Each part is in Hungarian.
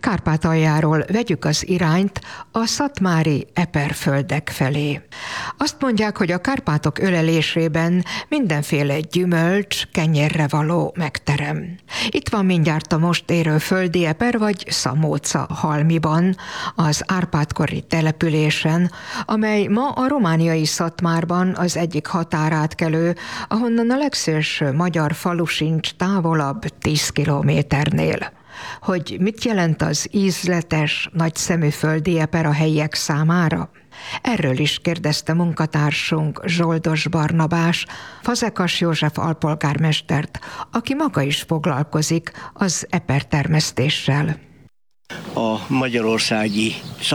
Kárpátaljáról vegyük az irányt a szatmári eperföldek felé. Azt mondják, hogy a Kárpátok ölelésében mindenféle gyümölcs, kenyérre való megterem. Itt van mindjárt a most érő földi eper vagy szamóca Halmiban, az Árpád-kori településen, amely ma a romániai Szatmárban az egyik határátkelő, ahonnan a legszélső magyar falu sincs távolabb 10 kilométernél. Hogy mit jelent az ízletes, nagyszemű földi eper a helyiek számára? Erről is kérdezte munkatársunk Zsoldos Barnabás, Fazekas József alpolgármestert, aki maga is foglalkozik az epertermesztéssel. A magyarországi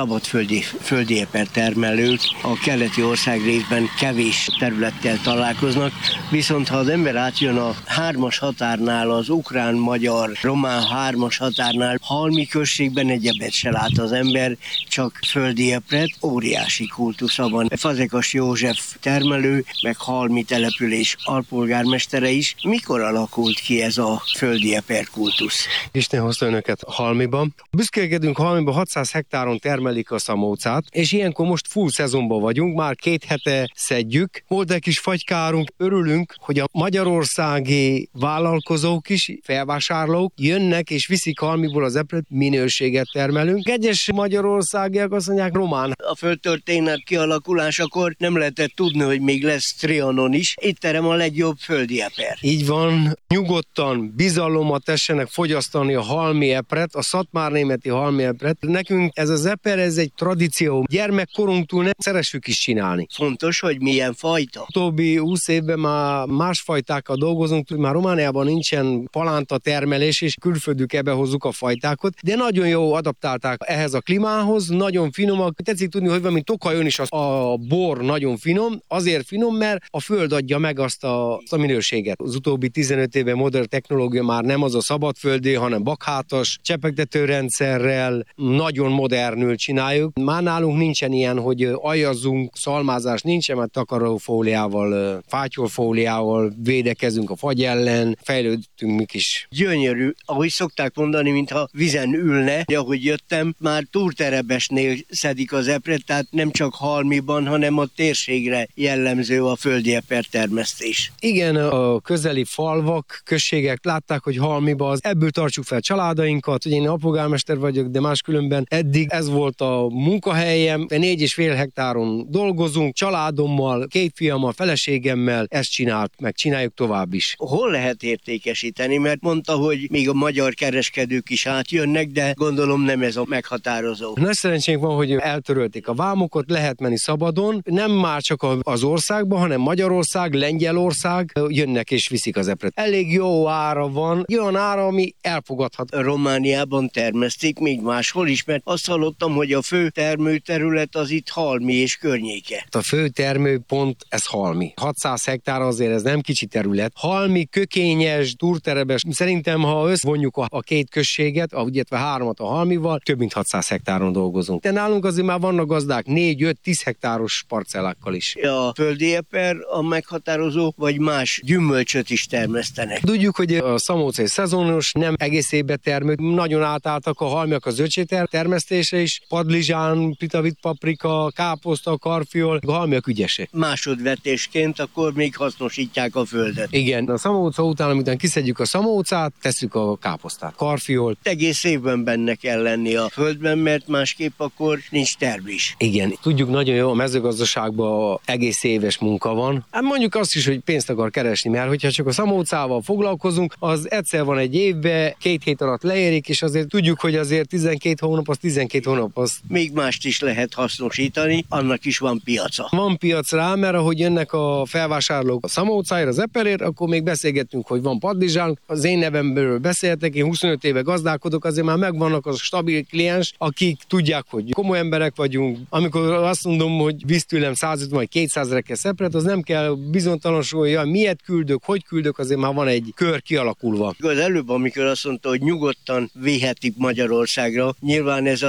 szabadföldi epertermelők a keleti ország részben kevés területtel találkoznak, viszont ha az ember átjön a 3-as határnál, az ukrán-magyar-román 3-as határnál, Halmi községben egyebet se lát az ember, csak földi epret, óriási kultusza van. Fazekas József termelő, meg Halmi település alpolgármestere is. Mikor alakult ki ez a földi eper kultusz? Isten hozta önöket Halmiban. Büszkélkedünk, Halmiban 600 hektáron termelik a szamócát, és ilyenkor most full szezonban vagyunk, már 2 hete szedjük. Volt egy kis fagykárunk, örülünk, hogy a magyarországi vállalkozók is, felvásárlók jönnek és viszik Halmiból az epret, minőséget termelünk. Egyes magyarországiak azt mondják, román. A földtörténet kialakulásakor nem lehetett tudni, hogy még lesz Trianon is. Itt terem a legjobb földi eper. Így van, nyugodtan, bizalommal tessenek fogyasztani a halmi epret, a szatmárnémeti halmi epret. Nekünk ez az eper, ez egy tradíció. Gyermekkorunktól nem szeressük is csinálni. Fontos, hogy milyen fajta. Utóbbi 20 évben már más fajtákkal dolgozunk, már Romániában nincsen palánta termelés, és külföldük ebbe hozzuk a fajtákat, de nagyon jó adaptálták ehhez a klímához, nagyon finomak. Tetszik tudni, hogy valami Tokajon is a bor nagyon finom, azért finom, mert a föld adja meg azt a minőséget. Az utóbbi 15 évben modern technológia már nem az a szabadföldi, hanem bakhátas, csepegtetőrendszerrel, nagyon modernül csináljuk. Már nálunk nincsen ilyen, hogy aljazzunk, szalmázás nincsen, mert takarófóliával, fátyolfóliával védekezünk a fagy ellen, fejlődtünk mi is. Gyönyörű, ahogy szokták mondani, mintha vizen ülne, de ahogy jöttem, már Túrterebesnél szedik az epret, tehát nem csak Halmiban, hanem a térségre jellemző a földi eper termesztés. Igen, a közeli falvak, községek látták, hogy Halmiba ebből tartsuk fel családainkat. Ugye én alpolgármester vagyok, de máskülönben eddig ez volt a munkahelyem. 4,5 hektáron dolgozunk, családommal, 2 fiammal, feleségemmel, ezt csináljuk tovább is. Hol lehet értékesíteni? Mert mondta, hogy még a magyar kereskedők is átjönnek, de gondolom nem ez a meghatározó. Nagy szerencsénk van, hogy eltörölték a vámokat, lehet menni szabadon. Nem már csak az országban, hanem Magyarország, Lengyelország jönnek és viszik az epret. Elég jó ára van, olyan ára, ami elfogadható. Romániában termesztik, még máshol is, mert azt hallottam, hogy a fő termőterület az itt Halmi és környéke. A fő termőpont ez Halmi. 600 hektár azért ez nem kicsi terület. Halmi, Kökényes, Túrterebes. Szerintem, ha összevonjuk a 2 községet, illetve 3-at a Halmival, több mint 600 hektáron dolgozunk. De nálunk azért már vannak gazdák 4-5-10 hektáros parcellákkal is. A földi eper a meghatározó, vagy más gyümölcsöt is termesztenek? Tudjuk, hogy a szamóca szezonos, nem egész évben termő. Nagyon átálltak a halmiak a zöldségter termesztésre is. Padlizsán, pitavit paprika, káposzta, karfiol, a halmiak ügyesek. Másodvetésként akkor még hasznosítják a földet. Igen, a szamóca után, amikor kiszedjük a szamócát, tesszük a káposztát, karfiolt. Egész évben benne kell lenni a földben, mert másképp akkor nincs termés. Igen, tudjuk nagyon jó, a mezőgazdaságban egész éves munka van. Hát mondjuk azt is, hogy pénzt akar keresni, mert hogyha csak a szamócával foglalkozunk, az egyszer van egy évben, 2 hét alatt leérik, és azért tudjuk, hogy azért 12 hónap az 12 hónap az. Még mást is lehet hasznosítani, annak is van piaca. Van piac rá, mert ahogy jönnek a felvásárlók a szamócáért, az eperért, akkor még beszélgettünk, hogy van padlizsán. Az én nevemből beszéltek, én 25 éve gazdálkodok, azért már megvannak az stabil kliens, akik tudják, hogy komoly emberek vagyunk. Amikor azt mondom, hogy visz tőlem 150 vagy 200 rekesz epret, az nem kell bizonytalansulni, miért küldök, hogy küldök, azért már van egy kör kialakulva. Az előbb, amikor azt mondta, hogy nyugodtan vihetik Magyarországra, nyilván ez alatt azt is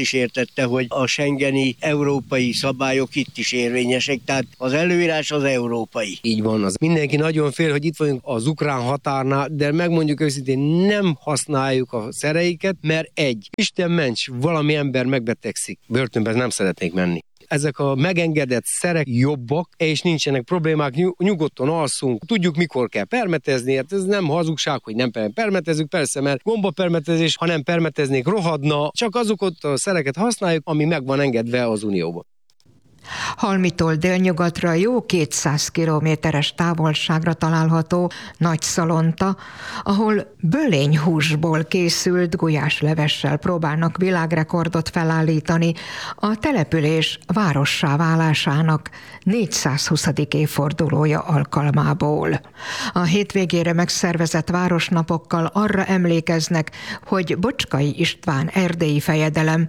is értette, hogy a schengeni európai szabályok itt is érvényesek, tehát az előírás az európai. Így van, az mindenki nagyon fél, hogy itt vagyunk az ukrán határnál, de megmondjuk őszintén, nem használjuk a szereiket, mert Isten ments, valami ember megbetegszik. Börtönben nem szeretnék menni. Ezek a megengedett szerek jobbak, és nincsenek problémák, nyugodtan alszunk, tudjuk mikor kell permetezni, hát ez nem hazugság, hogy nem permetezünk, persze, mert gombapermetezés, ha nem permeteznék, rohadna, csak azokat a szereket használjuk, ami meg van engedve az Unióban. Halmitól délnyugatra jó 200 kilométeres távolságra található Nagyszalonta, ahol bölényhúsból készült gulyáslevessel próbálnak világrekordot felállítani a település várossá válásának 420. évfordulója alkalmából. A hétvégére megszervezett városnapokkal arra emlékeznek, hogy Bocskai István erdélyi fejedelem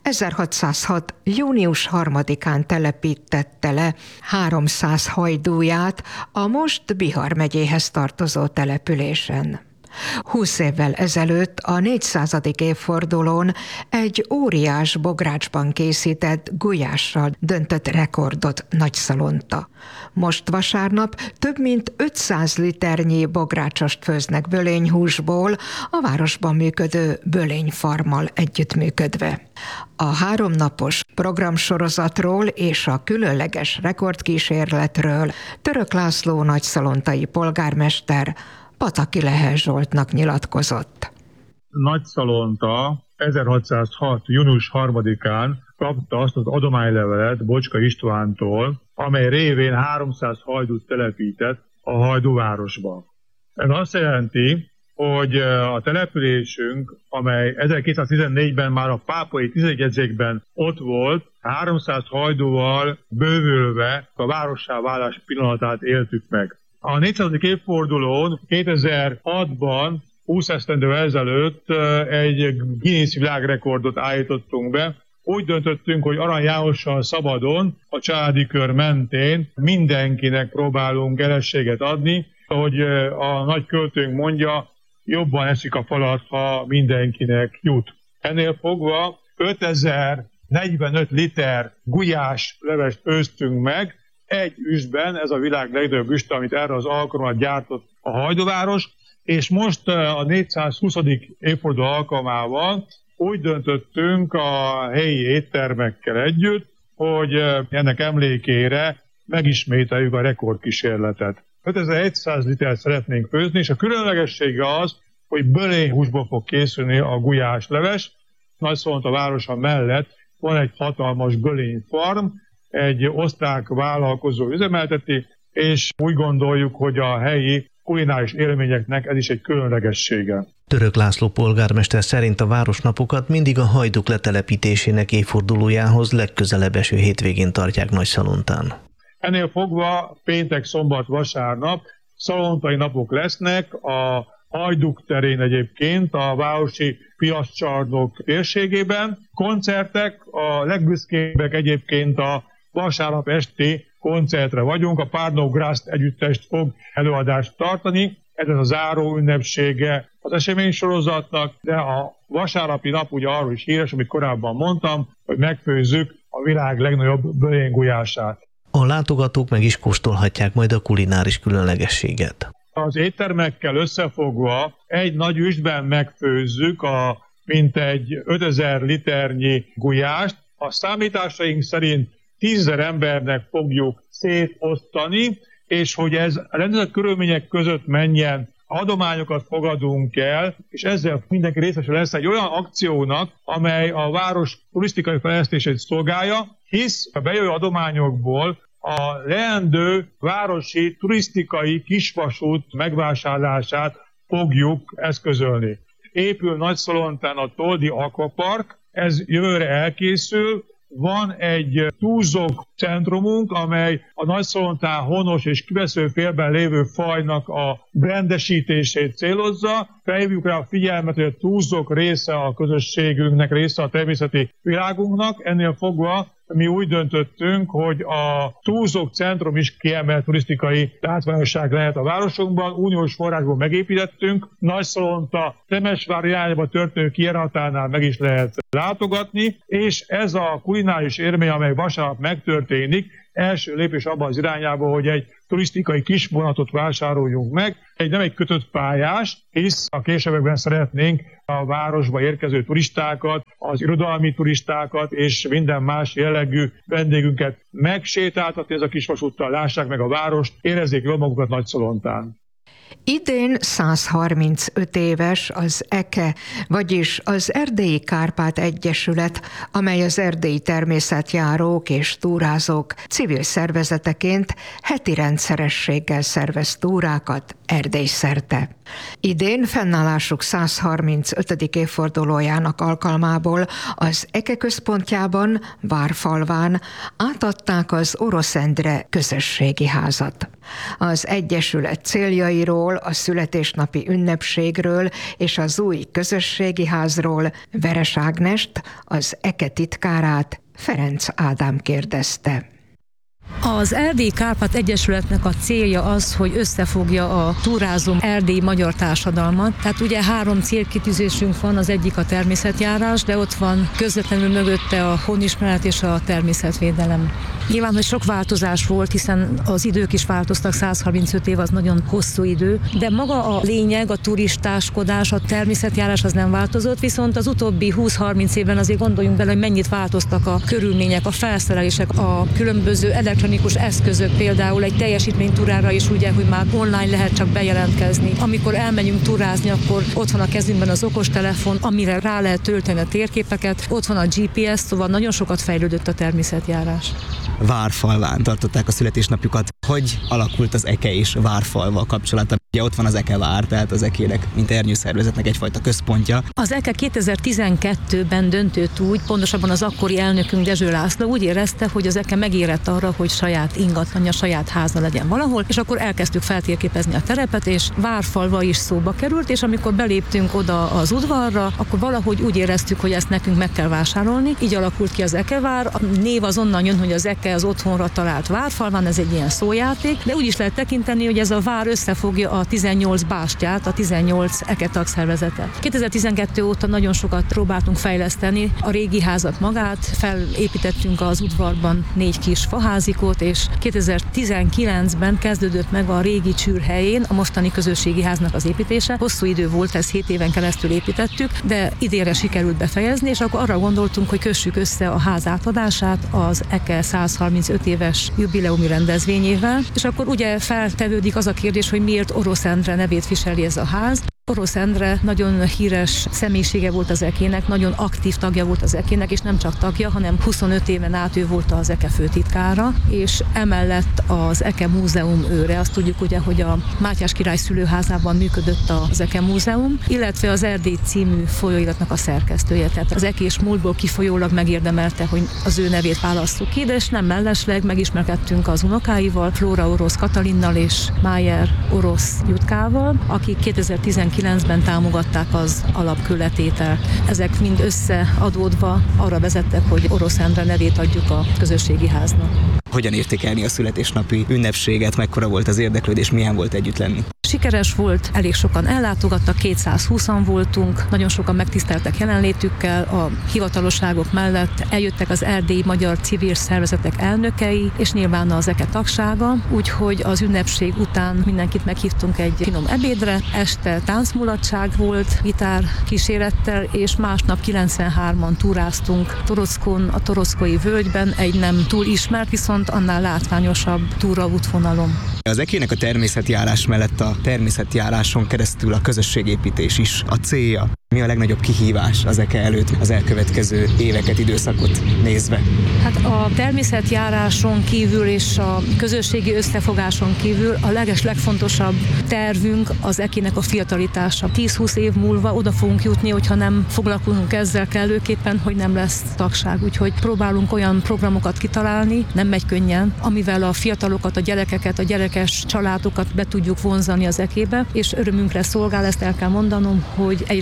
1606. június 3-án telepítette le 300 hajdúját a most Bihar megyéhez tartozó településen. 20 évvel ezelőtt a 400. évfordulón egy óriás bográcsban készített gulyással döntött rekordot Nagyszalonta. Most vasárnap több mint 500 liternyi bográcsost főznek bölényhúsból a városban működő bölényfarmmal együttműködve. A 3 napos programsorozatról és a különleges rekordkísérletről Török László nagyszalontai polgármester Pataki Lehel Zsoltnak nyilatkozott. Nagyszalonta 1606. június 3-án kapta azt az adománylevelet Bocskai Istvántól, amely révén 300 hajdút telepített a hajdúvárosba. Ez azt jelenti, hogy a településünk, amely 1214-ben már a pápai 11. jegyzékben ott volt, 300 hajdúval bővülve a várossá válás pillanatát éltük meg. A 400. évfordulón 2006-ban, 20 esztendő ezelőtt egy Guinness világrekordot állítottunk be. Úgy döntöttünk, hogy Arany Jánossal szabadon, a családi kör mentén mindenkinek próbálunk erességet adni. Ahogy a nagy költőnk mondja, jobban eszik a falat, ha mindenkinek jut. Ennél fogva 5045 liter gulyás levest főztünk meg, egy üstben, ez a világ legnagyobb üst, amit erre az alkalommal gyártott a hajdúváros, és most a 420. évforduló alkalmával úgy döntöttünk a helyi éttermekkel együtt, hogy ennek emlékére megismételjük a rekordkísérletet. 5100 litert szeretnénk főzni, és a különlegessége az, hogy bölényhúsból fog készülni a gulyásleves. Nagyszalonta városa mellett van egy hatalmas bölényfarm, egy osztrák vállalkozó üzemelteti, és úgy gondoljuk, hogy a helyi kulináris élményeknek ez is egy különlegessége. Török László polgármester szerint a városnapokat mindig a hajdúk letelepítésének évfordulójához legközelebb eső hétvégén tartják Nagyszalontán. Ennél fogva péntek, szombat, vasárnap szalontai napok lesznek, a Hajduk terén egyébként, a városi piaccsarnok térségében. Koncertek, a legbüszkébbek egyébként a vasárnap esti koncertre vagyunk, a Párnó Graszt együttest fog előadást tartani, ez a záró ünnepsége az eseménysorozatnak, de a vasárnapi nap ugye arról is híres, amit korábban mondtam, hogy megfőzzük a világ legnagyobb bölénygulyását. A látogatók meg is kóstolhatják majd a kulináris különlegességet. Az éttermekkel összefogva egy nagy üstben megfőzzük a mintegy 5000 liternyi gulyást. A számításaink szerint 10 000 embernek fogjuk szétosztani, és hogy ez rendezett körülmények között menjen, adományokat fogadunk el, és ezzel mindenki részese lesz egy olyan akciónak, amely a város turisztikai fejlesztését szolgálja, hisz a bejövő adományokból a leendő városi turisztikai kisvasút megvásárlását fogjuk eszközölni. Épül Nagyszalontán a Toldi Aquapark, ez jövőre elkészül. Van egy túlzók centrumunk, amely a Nagyszalontán honos és kivesző félben lévő fajnak a brandesítését célozza. Felhívjuk rá a figyelmet, hogy a túlzók része a közösségünknek, része a természeti világunknak. Ennél fogva mi úgy döntöttünk, hogy a Túlzók centrum is kiemelt turisztikai látványosság lehet a városunkban. Uniós forrásból megépítettünk. Nagyszalonta, Temesvár irányába történő kijáratánál meg is lehet látogatni, és ez a kulináris élmény, amely vasárnap megtörténik, első lépés abban az irányába, hogy egy turisztikai kisvonatot vásároljunk meg. Nem egy kötött pályás, hisz a későbbekben szeretnénk a városba érkező turistákat, az irodalmi turistákat és minden más jellegű vendégünket megsétáltatni, ez a kisvasúttal lássák meg a várost, érezzék jól magukat Nagyszalontán. Idén 135 éves az EKE, vagyis az Erdélyi Kárpát Egyesület, amely az erdélyi természetjárók és túrázók civil szervezeteként heti rendszerességgel szervez túrákat Erdély szerte. Idén fennállásuk 135. évfordulójának alkalmából az EKE központjában, Várfalván átadták az Orosz Endre közösségi házat. Az Egyesület céljairól, a születésnapi ünnepségről és az új közösségi házról Veres Ágnest, az EKE titkárát, Ferenc Ádám kérdezte. Az Erdélyi Kárpát Egyesületnek a célja az, hogy összefogja a túrázó erdélyi magyar társadalmat. Tehát ugye 3 célkitűzésünk van, az egyik a természetjárás, de ott van közvetlenül mögötte a honismeret és a természetvédelem. Nyilván, hogy sok változás volt, hiszen az idők is változtak, 135 év az nagyon hosszú idő, de maga a lényeg, a turistáskodás, a természetjárás az nem változott, viszont az utóbbi 20-30 évben azért gondoljunk bele, hogy mennyit változtak a körülmények, a felszerelések, a különböző elektronikus eszközök, például egy teljesítménytúrára is ugye, hogy már online lehet csak bejelentkezni. Amikor elmegyünk túrázni, akkor ott van a kezünkben az okostelefon, amire rá lehet tölteni a térképeket, ott van a GPS, szóval nagyon sokat fejlődött a természetjárás. Várfalván tartották a születésnapjukat. Hogy alakult az EKE és Várfalva kapcsolata? Ugye ott van az EKE Vár, tehát az EKE-nek, mint ernyőszervezetnek egyfajta központja. Az EKE 2012-ben döntött úgy, pontosabban az akkori elnökünk Dezső László úgy érezte, hogy az EKE megérett arra, hogy saját ingatlanja, saját háza legyen valahol, és akkor elkezdtük feltérképezni a terepet, és Várfalva is szóba került, és amikor beléptünk oda az udvarra, akkor valahogy úgy éreztük, hogy ezt nekünk meg kell vásárolni. Így alakult ki az EKE Vár. A név az onnan jön, hogy az EKE az otthonra talált Várfalván, ez egy ilyen szójáték, de úgy is lehet tekinteni, hogy ez a vár összefogja a 18 bástyát, a 18 EKE tagszervezetet. 2012 óta nagyon sokat próbáltunk fejleszteni a régi házat magát, felépítettünk az udvarban 4 kis faházikót, és 2019-ben kezdődött meg a régi csűr helyén a mostani közösségi háznak az építése. Hosszú idő volt, ezt 7 éven keresztül építettük, de idénre sikerült befejezni, és akkor arra gondoltunk, hogy kössük össze a ház átadását az EKE 135 éves jubileumi rendezvényével, és akkor ugye feltevődik az a kérdés, hogy miért Orosz Endre nevét viseli ez a ház. Orosz Endre nagyon híres személyisége volt az EKE-nek, nagyon aktív tagja volt az EKE-nek, és nem csak tagja, hanem 25 éven át ő volt az EKE főtitkára, és emellett az EKE múzeum őre. Azt tudjuk ugye, hogy a Mátyás király szülőházában működött az EKE múzeum, illetve az Erdély című folyóiratnak a szerkesztője. Tehát az EKE-s múltból kifolyólag megérdemelte, hogy az ő nevét válasszuk ki, de és nem mellesleg megismerkedtünk az unokáival, Flóra Orosz Katalinnal és Májer Orosz Jutkával, akik 2019-ben támogatták az alapkőletételt. Ezek mind összeadódva arra vezettek, hogy Orosz Endre nevét adjuk a közösségi háznak. Hogyan értékelni a születésnapi ünnepséget, mekkora volt az érdeklődés, milyen volt együtt lenni? Sikeres volt, elég sokan ellátogattak, 220-an voltunk, nagyon sokan megtiszteltek jelenlétükkel, a hivatalosságok mellett eljöttek az erdélyi magyar civil szervezetek elnökei, és nyilván az EKE tagsága, úgyhogy az ünnepség után mindenkit meghívtunk egy finom ebédre, este táncmulatság volt, gitár kísérettel, és másnap 93-an túráztunk Torockon, a Torockói völgyben, egy nem túl ismert, viszont annál látványosabb túraútvonalon. Az EKE-nek a természetjárás mellett a természetjáráson keresztül a közösségépítés is a célja. Mi a legnagyobb kihívás az EKE előtt az elkövetkező éveket, időszakot nézve? Hát a természetjáráson kívül és a közösségi összefogáson kívül a legfontosabb tervünk az EKE-nek a fiatalítása. 10-20 év múlva oda fogunk jutni, hogyha nem foglalkozunk ezzel kellőképpen, hogy nem lesz tagság. Úgyhogy próbálunk olyan programokat kitalálni, nem megy könnyen, amivel a fiatalokat, a gyerekeket, a gyerekes családokat be tudjuk vonzani az EKE-be, és örömünkre szolgál, ezt el kell mondanom, hogy egyre több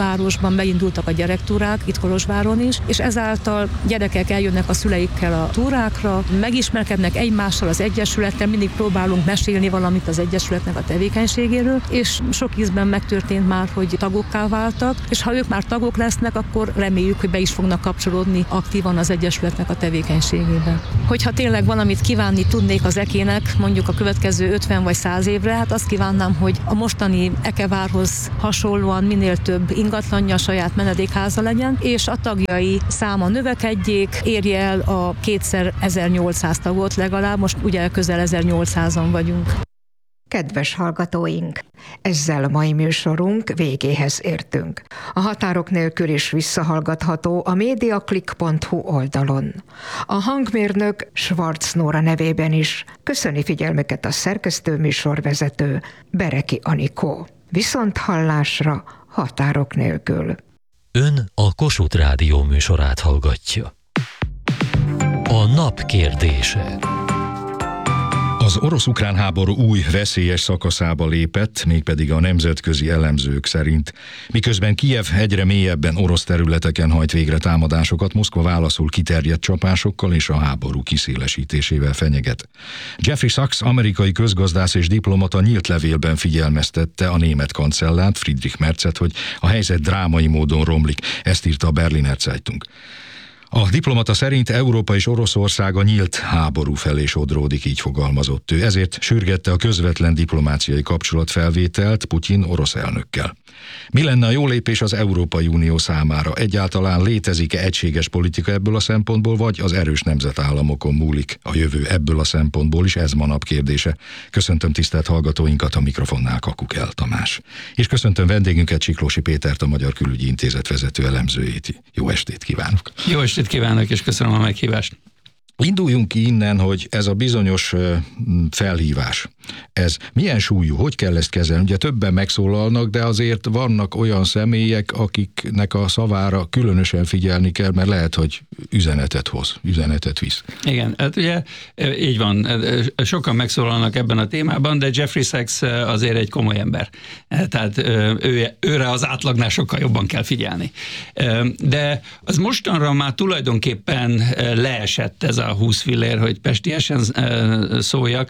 városban beindultak a gyerektúrák, itt Kolozsváron is, és ezáltal gyerekek eljönnek a szüleikkel a túrákra, megismerkednek egymással, az egyesülettel, mindig próbálunk mesélni valamit az egyesületnek a tevékenységéről, és sok ízben megtörtént már, hogy tagokká váltak, és ha ők már tagok lesznek, akkor reméljük, hogy be is fognak kapcsolódni aktívan az egyesületnek a tevékenységébe. Hogyha tényleg valamit kívánni tudnék az ekének, mondjuk a következő 50 vagy 100 évre, hát azt kívánnám, hogy a mostani ekevárhoz hasonlóan minél több ingatlanja, saját menedékháza legyen, és a tagjai száma növekedjék, érje el a 2x1800 tagot legalább, most ugye közel 1800-an vagyunk. Kedves hallgatóink! Ezzel a mai műsorunk végéhez értünk. A Határok nélkül is visszahallgatható a mediaclick.hu oldalon. A hangmérnök Schwarz Nóra nevében is köszöni figyelmüket a szerkesztő műsorvezető Bereki Anikó. Viszont hallásra Határok nélkül. Ön a Kossuth Rádió műsorát hallgatja. A nap kérdése. Az orosz-ukrán háború új, veszélyes szakaszába lépett, mégpedig a nemzetközi elemzők szerint. Miközben Kijev egyre mélyebben orosz területeken hajt végre támadásokat, Moszkva válaszul kiterjedt csapásokkal és a háború kiszélesítésével fenyeget. Jeffrey Sachs, amerikai közgazdász és diplomata nyílt levélben figyelmeztette a német kancellárt, Friedrich Merzet, hogy a helyzet drámai módon romlik. Ezt írta a Berliner Zeitung. A diplomata szerint Európa és Oroszország a nyílt háború felé sodródik, így fogalmazott ő. Ezért sürgette a közvetlen diplomáciai kapcsolatfelvételt Putyin orosz elnökkel. Mi lenne a jó lépés az Európai Unió számára? Egyáltalán létezik-e egységes politika ebből a szempontból, vagy az erős nemzetállamokon múlik a jövő ebből a szempontból is? Ez ma nap kérdése. Köszöntöm tisztelt hallgatóinkat, a mikrofonnál Kakukel Tamás. És köszöntöm vendégünket, Csiklósi Pétert, a Magyar Külügyi Intézet vezető elemzőjét. Jó estét kívánok! Jó estét kívánok, és köszönöm a meghívást! Induljunk ki innen, hogy ez a bizonyos felhívás, ez milyen súlyú, hogy kell ezt kezelni? Ugye többen megszólalnak, de azért vannak olyan személyek, akiknek a szavára különösen figyelni kell, mert lehet, hogy üzenetet visz. Igen, hát ugye így van, sokan megszólalnak ebben a témában, de Jeffrey Sachs azért egy komoly ember. Tehát őre az átlagnál sokkal jobban kell figyelni. De az mostanra már tulajdonképpen leesett ez a 20 fillér, hogy pestiesen szóljak,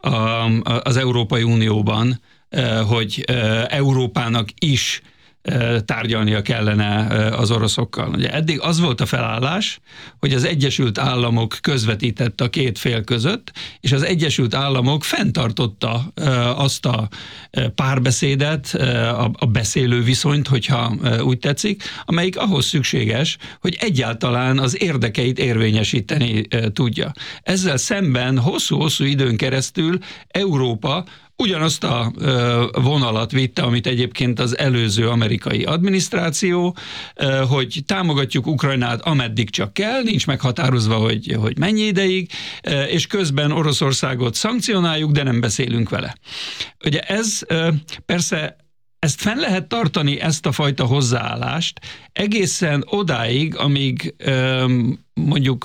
az Európai Unióban, hogy Európának is tárgyalnia kellene az oroszokkal. Ugye eddig az volt a felállás, hogy az Egyesült Államok közvetített a két fél között, és az Egyesült Államok fenntartotta azt a párbeszédet, a beszélő viszonyt, hogyha úgy tetszik, amelyik ahhoz szükséges, hogy egyáltalán az érdekeit érvényesíteni tudja. Ezzel szemben hosszú-hosszú időn keresztül Európa ugyanazt a vonalat vitte, amit egyébként az előző amerikai adminisztráció, hogy támogatjuk Ukrajnát, ameddig csak kell, nincs meghatározva, hogy mennyi ideig, és közben Oroszországot szankcionáljuk, de nem beszélünk vele. Ugye ez persze ezt fenn lehet tartani, ezt a fajta hozzáállást egészen odáig, amíg mondjuk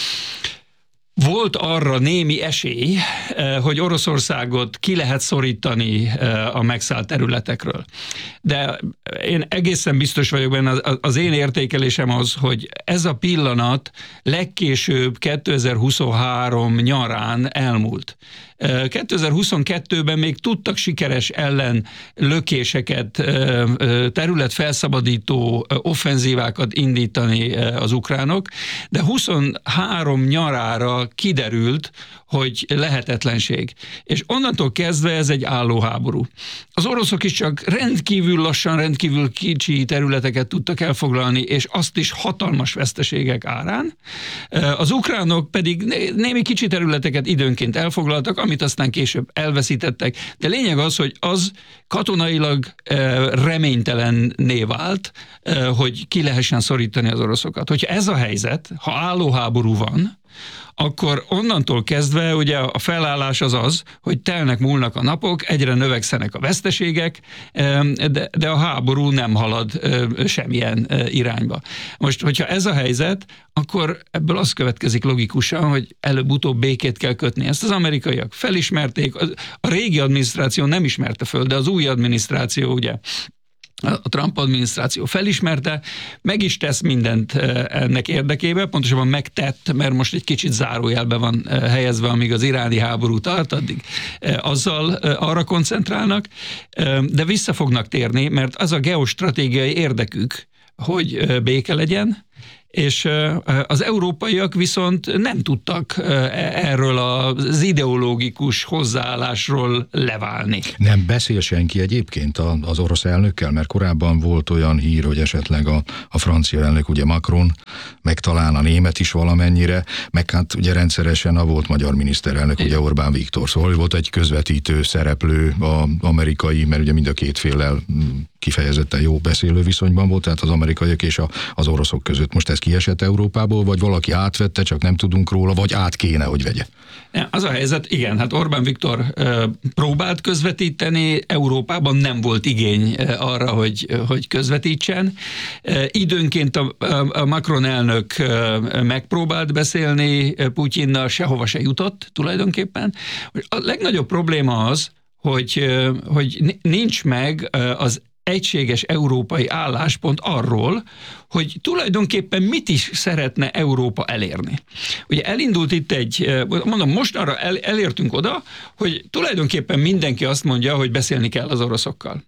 volt arra némi esély, hogy Oroszországot ki lehet szorítani a megszállt területekről. De én egészen biztos vagyok benne, az én értékelésem az, hogy ez a pillanat legkésőbb 2023 nyarán elmúlt. 2022-ben még tudtak sikeres ellenlökéseket, területfelszabadító offenzívákat indítani az ukránok, de 23 nyarára kiderült, hogy lehetetlenség. És onnantól kezdve ez egy álló háború. Az oroszok is csak rendkívül lassan, rendkívül kicsi területeket tudtak elfoglalni, és azt is hatalmas veszteségek árán. Az ukránok pedig némi kicsi területeket időnként elfoglaltak, amit aztán később elveszítettek. De lényeg az, hogy az katonailag reménytelenné vált, hogy ki lehessen szorítani az oroszokat. Hogyha ez a helyzet, ha álló háború van, akkor onnantól kezdve ugye a felállás az, hogy telnek, múlnak a napok, egyre növekszenek a veszteségek, de a háború nem halad semmilyen irányba. Most, hogyha ez a helyzet, akkor ebből az következik logikusan, hogy előbb-utóbb békét kell kötni. Ezt az amerikaiak felismerték, a régi adminisztráció nem ismerte föl, de az új adminisztráció ugye a Trump adminisztráció felismerte, meg is tesz mindent ennek érdekében, pontosabban megtett, mert most egy kicsit zárójelbe van helyezve, amíg az iráni háború tart, addig azzal arra koncentrálnak, de vissza fognak térni, mert az a geostratégiai érdekük, hogy béke legyen, és az európaiak viszont nem tudtak erről az ideológikus hozzáállásról leválni. Nem beszél senki egyébként az orosz elnökkel, mert korábban volt olyan hír, hogy esetleg a francia elnök, ugye Macron, meg talán a német is valamennyire, meg hát ugye rendszeresen a volt magyar miniszterelnök, ugye Orbán Viktor. Szóval volt egy közvetítő szereplő az amerikai, mert ugye mind a két féllel kifejezetten jó beszélő viszonyban volt, tehát az amerikaiak és az oroszok között. Most ez kiesett Európából, vagy valaki átvette, csak nem tudunk róla, vagy át kéne, hogy vegye? Az a helyzet, igen, hát Orbán Viktor próbált közvetíteni, Európában nem volt igény arra, hogy közvetítsen. Időnként a Macron elnök megpróbált beszélni Putyinnal, sehova se jutott tulajdonképpen. A legnagyobb probléma az, hogy nincs meg az egységes európai álláspont arról, hogy tulajdonképpen mit is szeretne Európa elérni. Ugye elindult itt mostanra elértünk oda, hogy tulajdonképpen mindenki azt mondja, hogy beszélni kell az oroszokkal.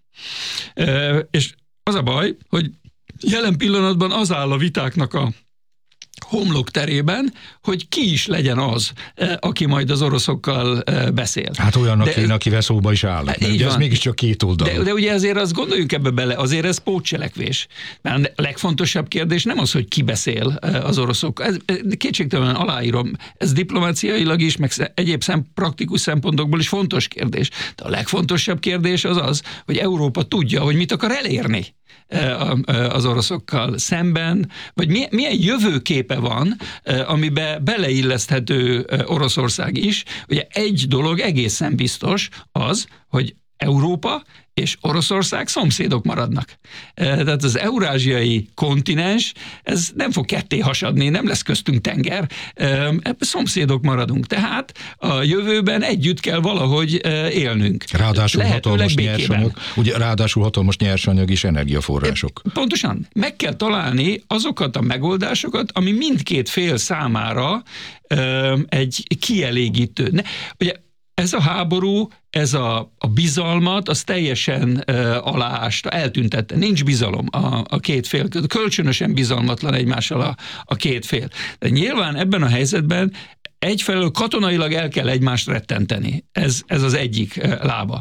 És az a baj, hogy jelen pillanatban az áll a vitáknak a homlok terében, hogy ki is legyen az, aki majd az oroszokkal beszél. Hát olyannak kéne, akivel szóba is állnak. Ugye ez mégiscsak két oldalú. De ugye azért azt gondoljunk ebbe bele, azért ez pótcselekvés. Mert a legfontosabb kérdés nem az, hogy ki beszél az oroszokkal. Kétségtelenül aláírom, ez diplomáciailag is, meg egyéb praktikus szempontokból is fontos kérdés. De a legfontosabb kérdés az, hogy Európa tudja, hogy mit akar elérni az oroszokkal szemben, vagy milyen jövőképe van, amiben beleilleszthető Oroszország is. Ugye egy dolog egészen biztos az, hogy Európa és Oroszország szomszédok maradnak. Tehát az eurázsiai kontinens, ez nem fog ketté hasadni, nem lesz köztünk tenger, szomszédok maradunk. Tehát a jövőben együtt kell valahogy élnünk. Ráadásul hatalmas nyersanyag és energiaforrások. Pontosan. Meg kell találni azokat a megoldásokat, ami mindkét fél számára egy kielégítő. Ugye ez a háború, ez a bizalmat, az teljesen aláásta, eltüntette. Nincs bizalom a két fél között. Kölcsönösen bizalmatlan egymással a két fél. De nyilván ebben a helyzetben egyfelől katonailag el kell egymást rettenteni. Ez az egyik lába.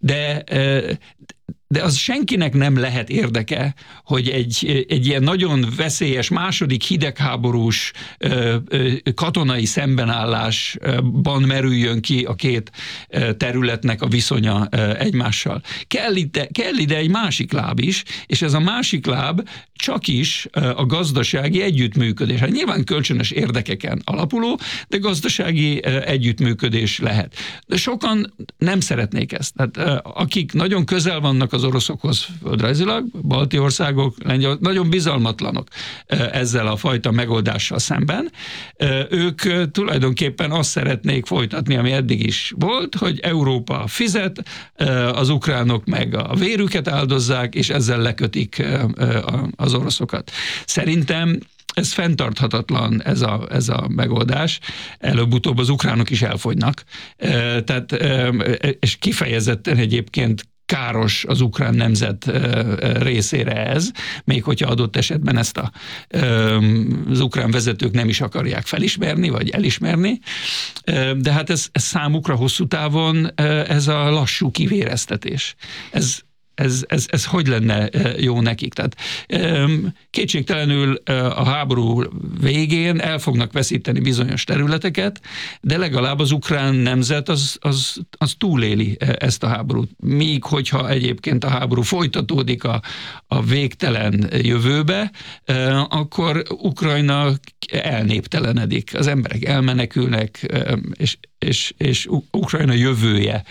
De az senkinek nem lehet érdeke, hogy egy ilyen nagyon veszélyes második hidegháborús katonai szembenállásban merüljön ki a két területnek a viszonya egymással. Kell ide egy másik láb is, és ez a másik láb csak is a gazdasági együttműködés. Hát nyilván kölcsönös érdekeken alapuló, de gazdasági együttműködés lehet. De sokan nem szeretnék ezt. Tehát akik nagyon közel vannak az oroszokhoz földrajzilag, balti országok, lengyel, nagyon bizalmatlanok ezzel a fajta megoldással szemben. Ők tulajdonképpen azt szeretnék folytatni, ami eddig is volt, hogy Európa fizet, az ukránok meg a vérüket áldozzák, és ezzel lekötik az oroszokat. Szerintem ez fenntarthatatlan, ez a megoldás. Előbb-utóbb az ukránok is elfogynak. Tehát, és kifejezetten egyébként káros az ukrán nemzet részére ez, még hogyha adott esetben ezt az ukrán vezetők nem is akarják felismerni, vagy elismerni. De hát ez számukra hosszú távon ez a lassú kivéreztetés. Ez hogy lenne jó nekik? Tehát kétségtelenül a háború végén el fognak veszíteni bizonyos területeket, de legalább az ukrán nemzet az túléli ezt a háborút. Míg hogyha egyébként a háború folytatódik a végtelen jövőbe, akkor Ukrajna elnéptelenedik, az emberek elmenekülnek, és Ukrajna jövője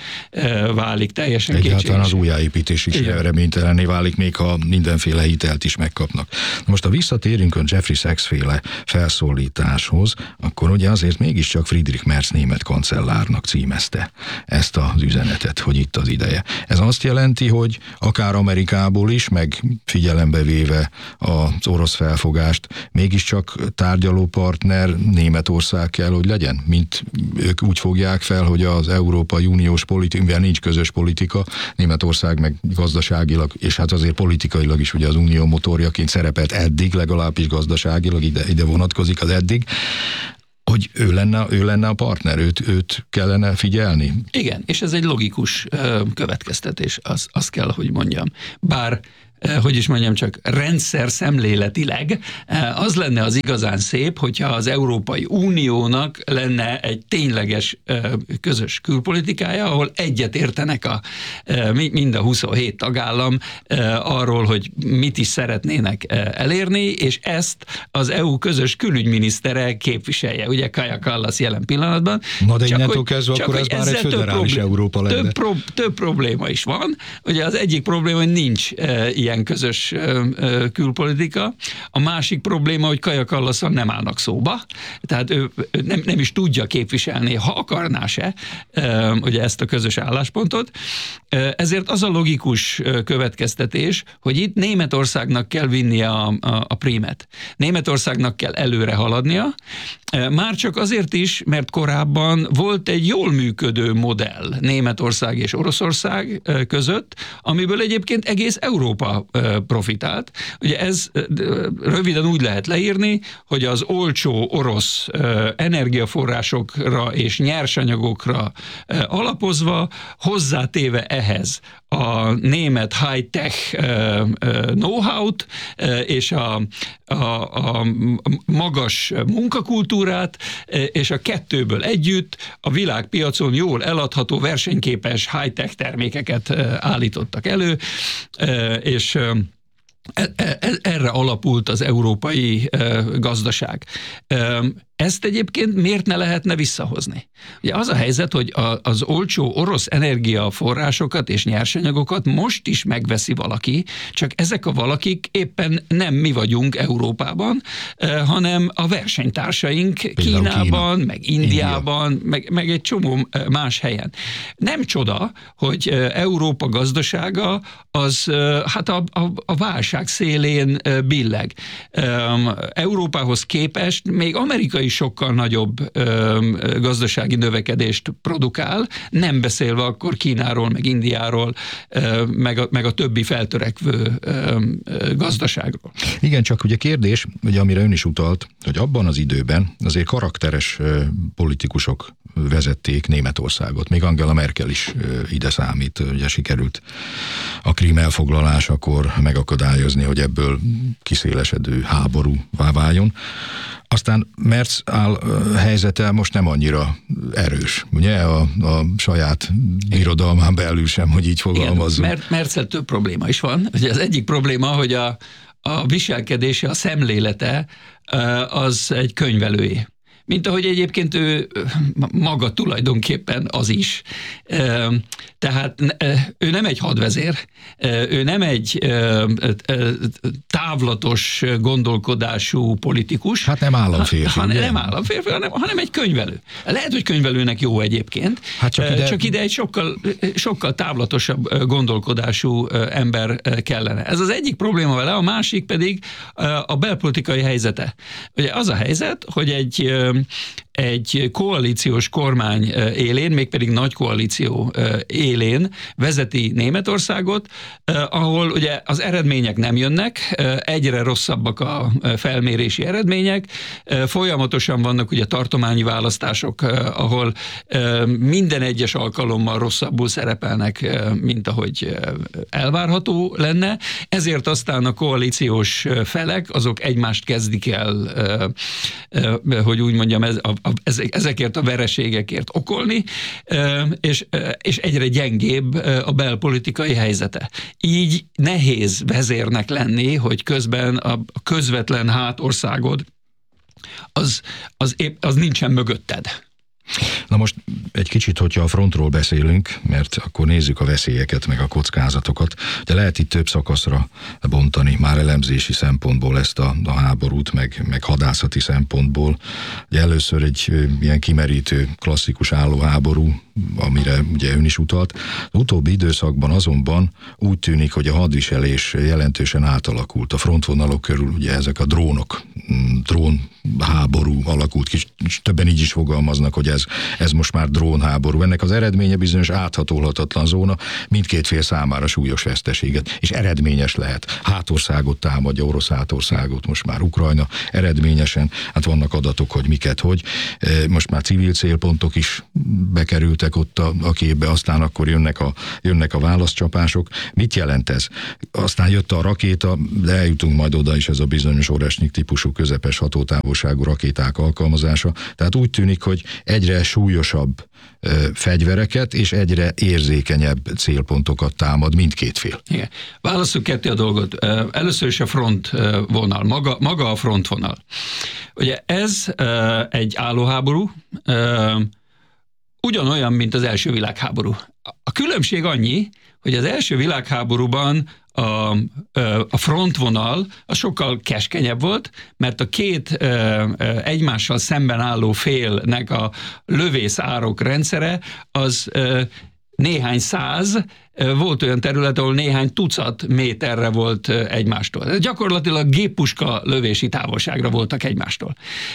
válik teljesen kétséges. Egyáltalán az újjáépítés is reménytelenné válik, még ha mindenféle hitelt is megkapnak. Most ha visszatérünk a Jeffrey Sachs féle felszólításhoz, akkor ugye azért mégiscsak Friedrich Merz német kancellárnak címezte ezt az üzenetet, hogy itt az ideje. Ez azt jelenti, hogy akár Amerikából is, meg figyelembe véve az orosz felfogást, mégiscsak tárgyalópartner Németország kell, hogy legyen, mint ők úgy fogják fel, hogy az Európai Uniós politika, mivel nincs közös politika, Németország meg gazdaságilag, és hát azért politikailag is ugye az unió motorjaként szerepelt eddig, legalábbis gazdaságilag, ide vonatkozik az eddig, hogy ő lenne a partner, őt kellene figyelni. Igen, és ez egy logikus következtetés, azt kell, hogy mondjam. Bár hogy is mondjam, csak rendszer szemléletileg, az lenne az igazán szép, hogyha az Európai Uniónak lenne egy tényleges közös külpolitikája, ahol egyetértenek mind a 27 tagállam arról, hogy mit is szeretnének elérni, és ezt az EU közös külügyminisztere képviselje. Ugye Kaja Kallas jelen pillanatban. Na de innentől kezdve akkor ez már egy föderális Európa lenne. Több probléma is van. Ugye az egyik probléma, hogy nincs ilyen közös külpolitika. A másik probléma, hogy Kaja Kallasszal nem állnak szóba, tehát ő nem is tudja képviselni, ha akarná se, ugye ezt a közös álláspontot. Ezért az a logikus következtetés, hogy itt Németországnak kell vinnie a prímet. Németországnak kell előre haladnia, már csak azért is, mert korábban volt egy jól működő modell Németország és Oroszország között, amiből egyébként egész Európa profitált. Ugye ez röviden úgy lehet leírni, hogy az olcsó orosz energiaforrásokra és nyersanyagokra alapozva, hozzátéve ehhez a német high-tech know-how-t és a magas munkakultúrát, és a kettőből együtt a világpiacon jól eladható, versenyképes high-tech termékeket állítottak elő, és erre alapult az európai gazdaság. Ezt egyébként miért ne lehetne visszahozni? Ugye az a helyzet, hogy az olcsó orosz energiaforrásokat és nyersanyagokat most is megveszi valaki, csak ezek a valakik éppen nem mi vagyunk Európában, hanem a versenytársaink Kínában, meg Indiában, meg egy csomó más helyen. Nem csoda, hogy Európa gazdasága az hát a válság szélén billeg. Európához képest még Amerika is sokkal nagyobb gazdasági növekedést produkál, nem beszélve akkor Kínáról, meg Indiáról, meg a többi feltörekvő gazdaságról. Igen, csak ugye kérdés, ugye amire ön is utalt, hogy abban az időben azért karakteres politikusok vezették Németországot, még Angela Merkel is ide számít, ugye sikerült a Krím elfoglalásakor megakadályozni, hogy ebből kiszélesedő háborúvá váljon. Aztán Merz helyzete most nem annyira erős, ugye, a saját irodalmán belül sem, hogy így fogalmazzunk. Igen, Merzel több probléma is van. Ugye az egyik probléma, hogy a viselkedése, a szemlélete az egy könyvelői. Mint ahogy egyébként ő maga tulajdonképpen az is. Tehát ő nem egy hadvezér, ő nem egy távlatos gondolkodású politikus. Hát nem államférfi. Nem államférfi, hanem egy könyvelő. Lehet, hogy könyvelőnek jó egyébként, hát csak ide egy sokkal távlatosabb gondolkodású ember kellene. Ez az egyik probléma vele, a másik pedig a belpolitikai helyzete. Ugye az a helyzet, hogy egy koalíciós kormány élén, mégpedig nagy koalíció élén vezeti Németországot, ahol ugye az eredmények nem jönnek, egyre rosszabbak a felmérési eredmények, folyamatosan vannak ugye tartományi választások, ahol minden egyes alkalommal rosszabbul szerepelnek, mint ahogy elvárható lenne, ezért aztán a koalíciós felek, azok egymást kezdik el, hogy úgy mondjam, ezekért a vereségekért okolni, és egyre gyengébb a belpolitikai helyzete. Így nehéz vezérnek lenni, hogy közben a közvetlen hátországod az nincsen mögötted. Na most egy kicsit, hogyha a frontról beszélünk, mert akkor nézzük a veszélyeket, meg a kockázatokat, de lehet itt több szakaszra bontani, már elemzési szempontból ezt a háborút, meg hadászati szempontból. Ugye először egy ilyen kimerítő, klasszikus állóháború, amire ugye ön is utalt. Az utóbbi időszakban azonban úgy tűnik, hogy a hadviselés jelentősen átalakult. A frontvonalok körül ugye ezek a drónháború alakult ki, és többen így is fogalmaznak, hogy ez most már drónháború. Ennek az eredménye bizonyos áthatolhatatlan zóna, mindkét fél számára súlyos veszteséget, és eredményes lehet. Hátországot támadja, orosz hátországot, most már Ukrajna eredményesen, hát vannak adatok, hogy miket, hogy most már civil célpontok is bekerültek ott a képbe, aztán akkor jönnek a válaszcsapások. Mit jelent ez? Aztán jött a rakéta, de eljutunk majd oda is, ez a bizonyos Oresnyik típusú közepes hatótávolságú rakéták alkalmazása. Tehát úgy tűnik, hogy egyre súlyosabb fegyvereket és egyre érzékenyebb célpontokat támad mindkét fél. Igen. Válasszuk ketté a dolgot. Először is a frontvonal, maga a frontvonal. Ugye ez egy állóháború, ugyanolyan, mint az első világháború. A különbség annyi, hogy az első világháborúban a frontvonal az sokkal keskenyebb volt, mert a két egymással szemben álló félnek a lövészárok rendszere az néhány száz, volt olyan terület, ahol néhány tucat méterre volt egymástól. Gyakorlatilag géppuska lövési távolságra voltak egymástól.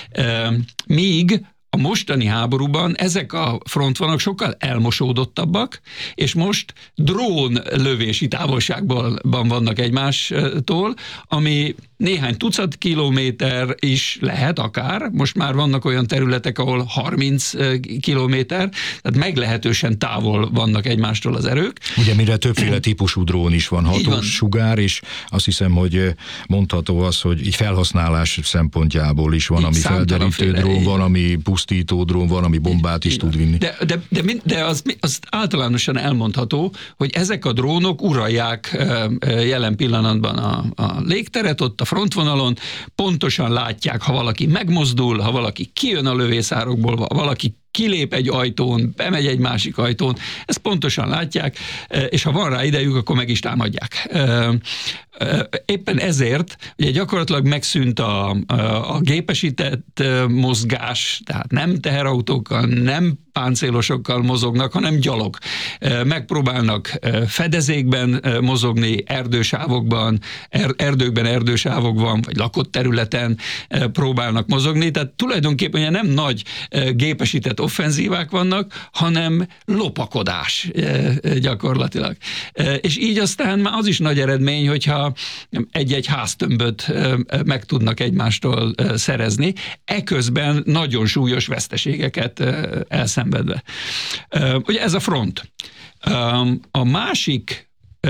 Míg a mostani háborúban ezek a frontvonalak sokkal elmosódottabbak, és most drón lövési távolságban vannak egymástól, ami néhány tucat kilométer is lehet akár, most már vannak olyan területek, ahol 30 kilométer, tehát meglehetősen távol vannak egymástól az erők. Ugye mire többféle típusú drón is van, hatós, sugár, és azt hiszem, hogy mondható az, hogy így felhasználás szempontjából is van, ami felderítő drón, van, ami pusztító drón, van, ami bombát is tud vinni. De az általánosan elmondható, hogy ezek a drónok uralják jelen pillanatban a légteret, ott a frontvonalon, pontosan látják, ha valaki megmozdul, ha valaki kijön a lövészárokból, ha valaki kilép egy ajtón, bemegy egy másik ajtón, ezt pontosan látják, és ha van rá idejük, akkor meg is támadják. Éppen ezért ugye gyakorlatilag megszűnt a gépesített mozgás, tehát nem teherautókkal, nem páncélosokkal mozognak, hanem gyalog. Megpróbálnak fedezékben mozogni, erdősávokban, erdősávokban, vagy lakott területen próbálnak mozogni, tehát tulajdonképpen nem nagy gépesített offenzívák vannak, hanem lopakodás gyakorlatilag. És így aztán már az is nagy eredmény, hogyha egy-egy háztömböt meg tudnak egymástól szerezni, eközben nagyon súlyos veszteségeket elszenvedve. Ugye ez a front. A másik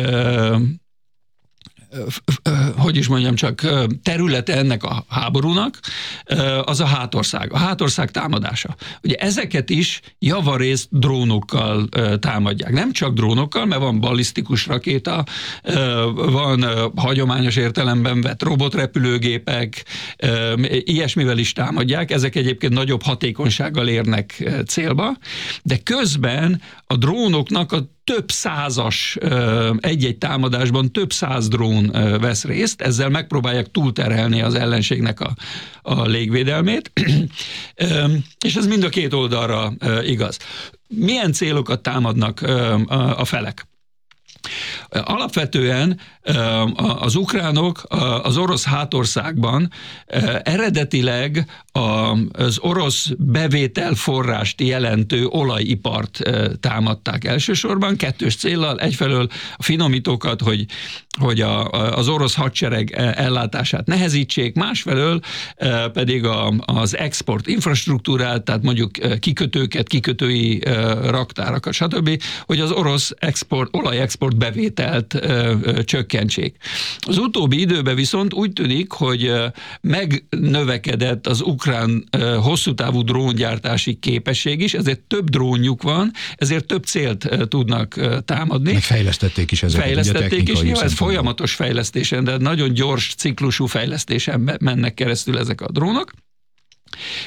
hogy is mondjam csak, területe ennek a háborúnak, az a hátország. A hátország támadása. Ugye ezeket is javarészt drónokkal támadják. Nem csak drónokkal, mert van ballisztikus rakéta, van hagyományos értelemben vett robotrepülőgépek, ilyesmivel is támadják. Ezek egyébként nagyobb hatékonysággal érnek célba, de közben a drónoknak a több százas, egy-egy támadásban több száz drón vesz részt, ezzel megpróbálják túlterhelni az ellenségnek a légvédelmét, és ez mind a két oldalra igaz. Milyen célokat támadnak a felek? Alapvetően az ukránok az orosz hátországban eredetileg az orosz bevételforrást jelentő olajipart támadták elsősorban, kettős céllal, egyfelől a finomítókat, hogy az orosz hadsereg ellátását nehezítsék, másfelől pedig az export infrastruktúrát, tehát mondjuk kikötőket, kikötői raktárakat, stb., hogy az orosz olajexport bevételt csökkentsék. Az utóbbi időben viszont úgy tűnik, hogy megnövekedett az ukrán hosszútávú dróngyártási képesség is, ezért több drónjuk van, ezért több célt tudnak támadni. Megfejlesztették is ezeket. Fejlesztették is, ez folyamatos fejlesztésen, de nagyon gyors ciklusú fejlesztésen mennek keresztül ezek a drónok.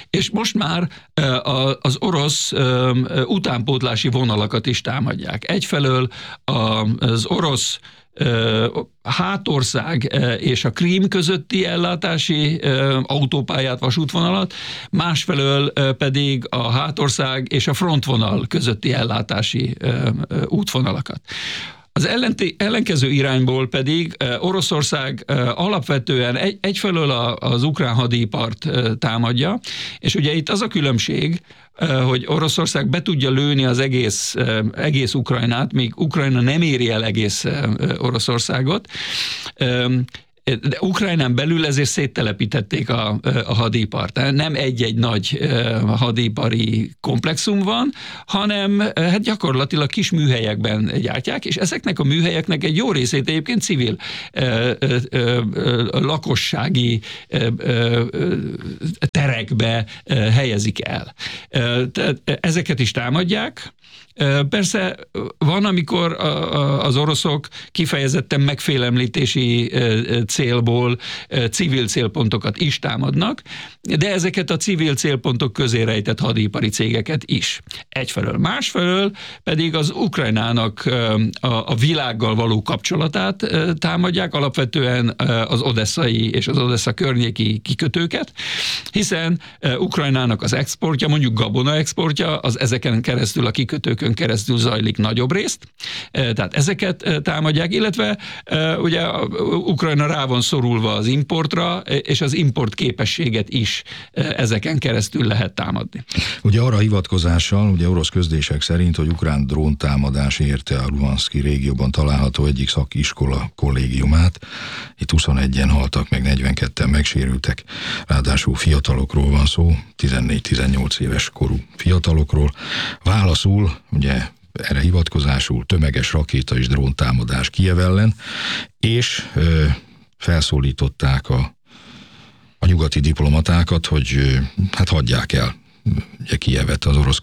és most már az orosz utánpótlási vonalakat is támadják. Egyfelől az orosz Hátország és a Krím közötti ellátási autópályát, vasútvonalat, másfelől pedig a Hátország és a frontvonal közötti ellátási útvonalakat. Az ellenkező irányból pedig Oroszország alapvetően egyfelől az ukrán hadipart támadja, és ugye itt az a különbség, hogy Oroszország be tudja lőni az egész Ukrajnát, míg Ukrajna nem éri el egész Oroszországot. De Ukrajnán belül ezért széttelepítették a hadipart. Nem egy-egy nagy hadipari komplexum van, hanem hát gyakorlatilag kis műhelyekben gyártják, és ezeknek a műhelyeknek egy jó részét egyébként civil lakossági terekbe helyezik el. Ezeket is támadják. Persze van, amikor az oroszok kifejezetten megfélemlítési célból civil célpontokat is támadnak, de ezeket a civil célpontok közé rejtett hadipari cégeket is. Egyfelől. Másfelől pedig az Ukrajnának a világgal való kapcsolatát támadják, alapvetően az odesszai és az Odessa környéki kikötőket, hiszen Ukrajnának az exportja, mondjuk gabona exportja, az ezeken keresztül, a kikötőkön keresztül zajlik nagyobb részt, tehát ezeket támadják, illetve ugye Ukrajna rá van szorulva az importra, és az import képességet is ezeken keresztül lehet támadni. Ugye arra hivatkozással, ugye orosz közlések szerint, hogy ukrán dróntámadás érte a Luhanszki régióban található egyik szakiskola kollégiumát. Itt 21-en haltak, meg 42-en megsérültek. Ráadásul fiatalokról van szó, 14-18 éves korú fiatalokról. Válaszul, ugye erre hivatkozásul tömeges rakéta és dróntámadás Kijev ellen, és felszólították a nyugati diplomatákat, hogy hát hagyják el ugye Kijevet. Az orosz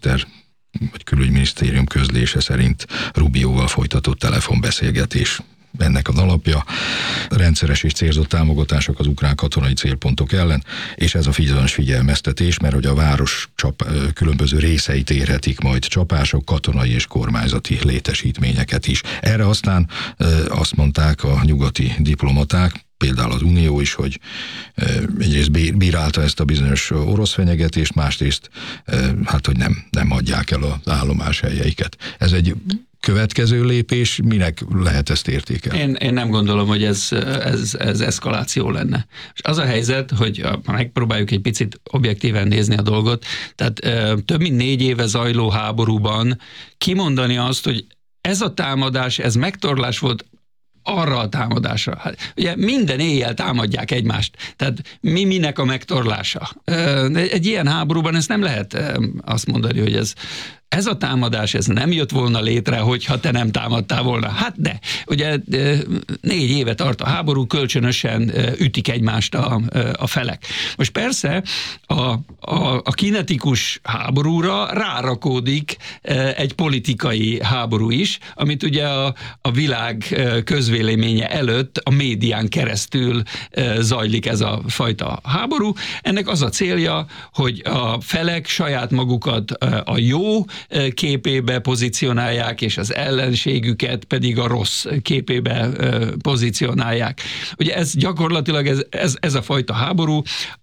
külügyminisztérium közlése szerint Rubioval folytatott telefonbeszélgetés ennek az alapja, rendszeres és célzott támogatások az ukrán katonai célpontok ellen, és ez a figyelmeztetés, mert hogy a város különböző részeit érhetik majd csapások, katonai és kormányzati létesítményeket is. Erre aztán azt mondták a nyugati diplomaták, például az Unió is, hogy egyrészt bírálta ezt a bizonyos orosz fenyegetést, másrészt hát, hogy nem adják el az állomás helyeiket. Ez egy következő lépés, minek lehet ezt értékelni? Én nem gondolom, hogy ez eszkaláció lenne. És az a helyzet, hogy ha megpróbáljuk egy picit objektíven nézni a dolgot, tehát több mint 4 éve zajló háborúban kimondani azt, hogy ez a támadás, ez megtorlás volt arra a támadásra. Hát, ugye minden éjjel támadják egymást. Tehát minek a megtorlása? Egy ilyen háborúban ezt nem lehet azt mondani, hogy ez a támadás, ez nem jött volna létre, hogyha te nem támadtál volna. Hát de, ugye 4 éve tart a háború, kölcsönösen ütik egymást a felek. Most persze a kinetikus háborúra rárakódik egy politikai háború is, amit ugye a világ közvéleménye előtt a médián keresztül zajlik ez a fajta háború. Ennek az a célja, hogy a felek saját magukat a jó képébe pozícionálják, és az ellenségüket pedig a rossz képébe pozícionálják. Ugye ez gyakorlatilag ez a fajta háború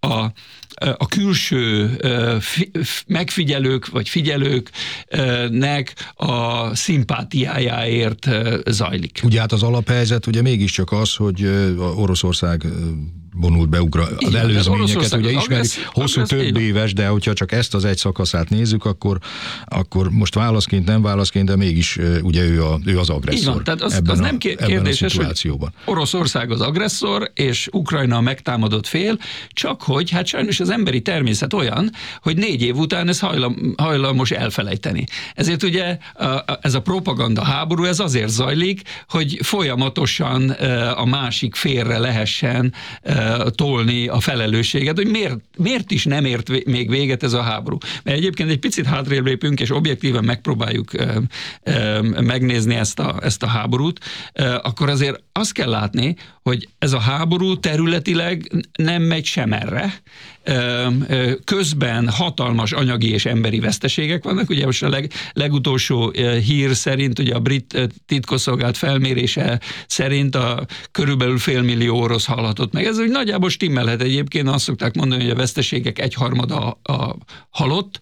a külső megfigyelők vagy figyelőknek a szimpátiájáért zajlik. Ugye hát az alaphelyzet ugye mégiscsak az, hogy Oroszország vonult be az előzményeket, ugye ismerjük, hosszú több éves, de hogyha csak ezt az egy szakaszát nézzük, akkor most válaszként, nem válaszként, de mégis ugye ő az agresszor. Így van, tehát az nem kérdéses, hogy Oroszország az agresszor, és Ukrajna a megtámadott fél, csak hogy hát sajnos az emberi természet olyan, hogy 4 év után ez hajlamos elfelejteni. Ezért ugye ez a propaganda háború, ez azért zajlik, hogy folyamatosan a másik félre lehessen tolni a felelősséget, hogy miért is nem ért még véget ez a háború. Mert egyébként egy picit hátrébb lépünk, és objektíven megpróbáljuk megnézni ezt a háborút, akkor azért azt kell látni, hogy ez a háború területileg nem megy sem erre. Közben hatalmas anyagi és emberi veszteségek vannak. Ugye most a legutolsó hír szerint, ugye a brit titkosszolgálat felmérése szerint körülbelül 500 000 orosz halhatott meg. Ez úgy nagyjából stimmelhet egyébként, azt szokták mondani, hogy a veszteségek 1/3 a halott,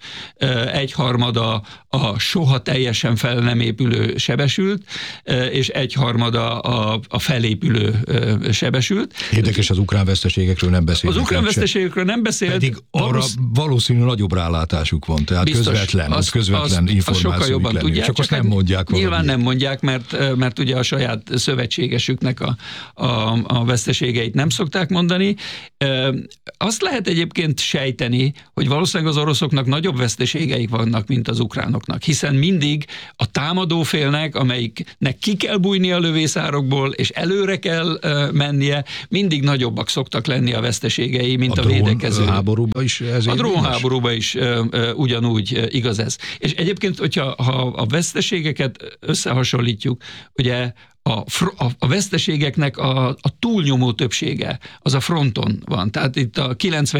1/3 a soha teljesen fel nem épülő sebesült, és 1/3 a felépülő sebesült. Érdekes, az ukrán veszteségekről nem beszélünk. Az ukrán veszteségekről nem beszélt. Pedig arra valószínű nagyobb rálátásuk van, tehát biztos, közvetlen információik sokkal jobban lenni. tudják, csak azt nem mondják nyilván valamiért. nem mondják, mert ugye a saját szövetségesüknek a veszteségeit nem szokták mondani. Azt lehet egyébként sejteni, hogy valószínűleg az oroszoknak nagyobb veszteségeik vannak, mint az ukránoknak, hiszen mindig a támadó félnek, amelyiknek ki kell bújni a lövészárokból, és előre kell mennie, mindig nagyobbak szoktak lenni a veszteségei, mint a védekező. A drónháborúban is ez a drónháborúban is ugyanúgy igaz ez. És egyébként, hogyha a veszteségeket összehasonlítjuk, ugye a veszteségeknek a túlnyomó többsége az a fronton van. Tehát itt a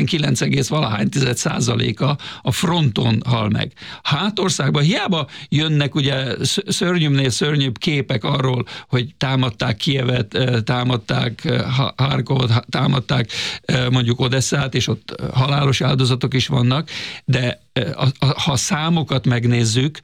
99,valahány% a fronton hal meg. Hátországban hiába jönnek ugye szörnyűbbnél szörnyűbb képek arról, hogy támadták Kijevet, támadták Harkovot, támadták mondjuk Odesszát, és ott halálos áldozatok is vannak, de ha a számokat megnézzük,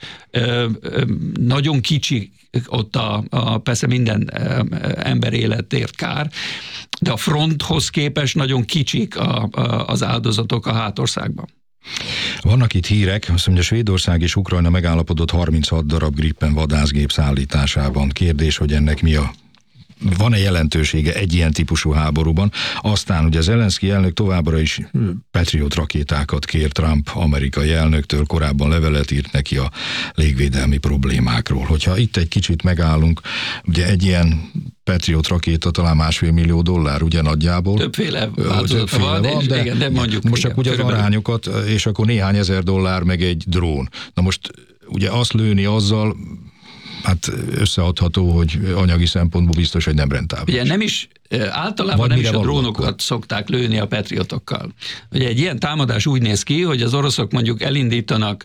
nagyon kicsi ott persze minden ember életért kár, de a fronthoz képest nagyon kicsik az áldozatok a hátországban. Vannak itt hírek, azt mondja, Svédország és Ukrajna megállapodott 36 darab Gripen vadászgép szállításában. Kérdés, hogy ennek van-e jelentősége egy ilyen típusú háborúban? Aztán ugye Zelenszky elnök továbbra is Patriot rakétákat kér Trump amerikai elnöktől, korábban levelet írt neki a légvédelmi problémákról. Hogyha itt egy kicsit megállunk, ugye egy ilyen Patriot rakéta talán $1,5 millió, ugye nagyjából. Többféle változata van, de igen, de mondjuk. Most csak ugye az arányokat, és akkor néhány $1000 meg egy drón. Na most ugye azt lőni azzal, hát összeadható, hogy anyagi szempontból biztos, hogy nem rentábilis. Ugye nem is, általában nem is a drónokat szokták lőni a Patriotokkal. Ugye egy ilyen támadás úgy néz ki, hogy az oroszok mondjuk elindítanak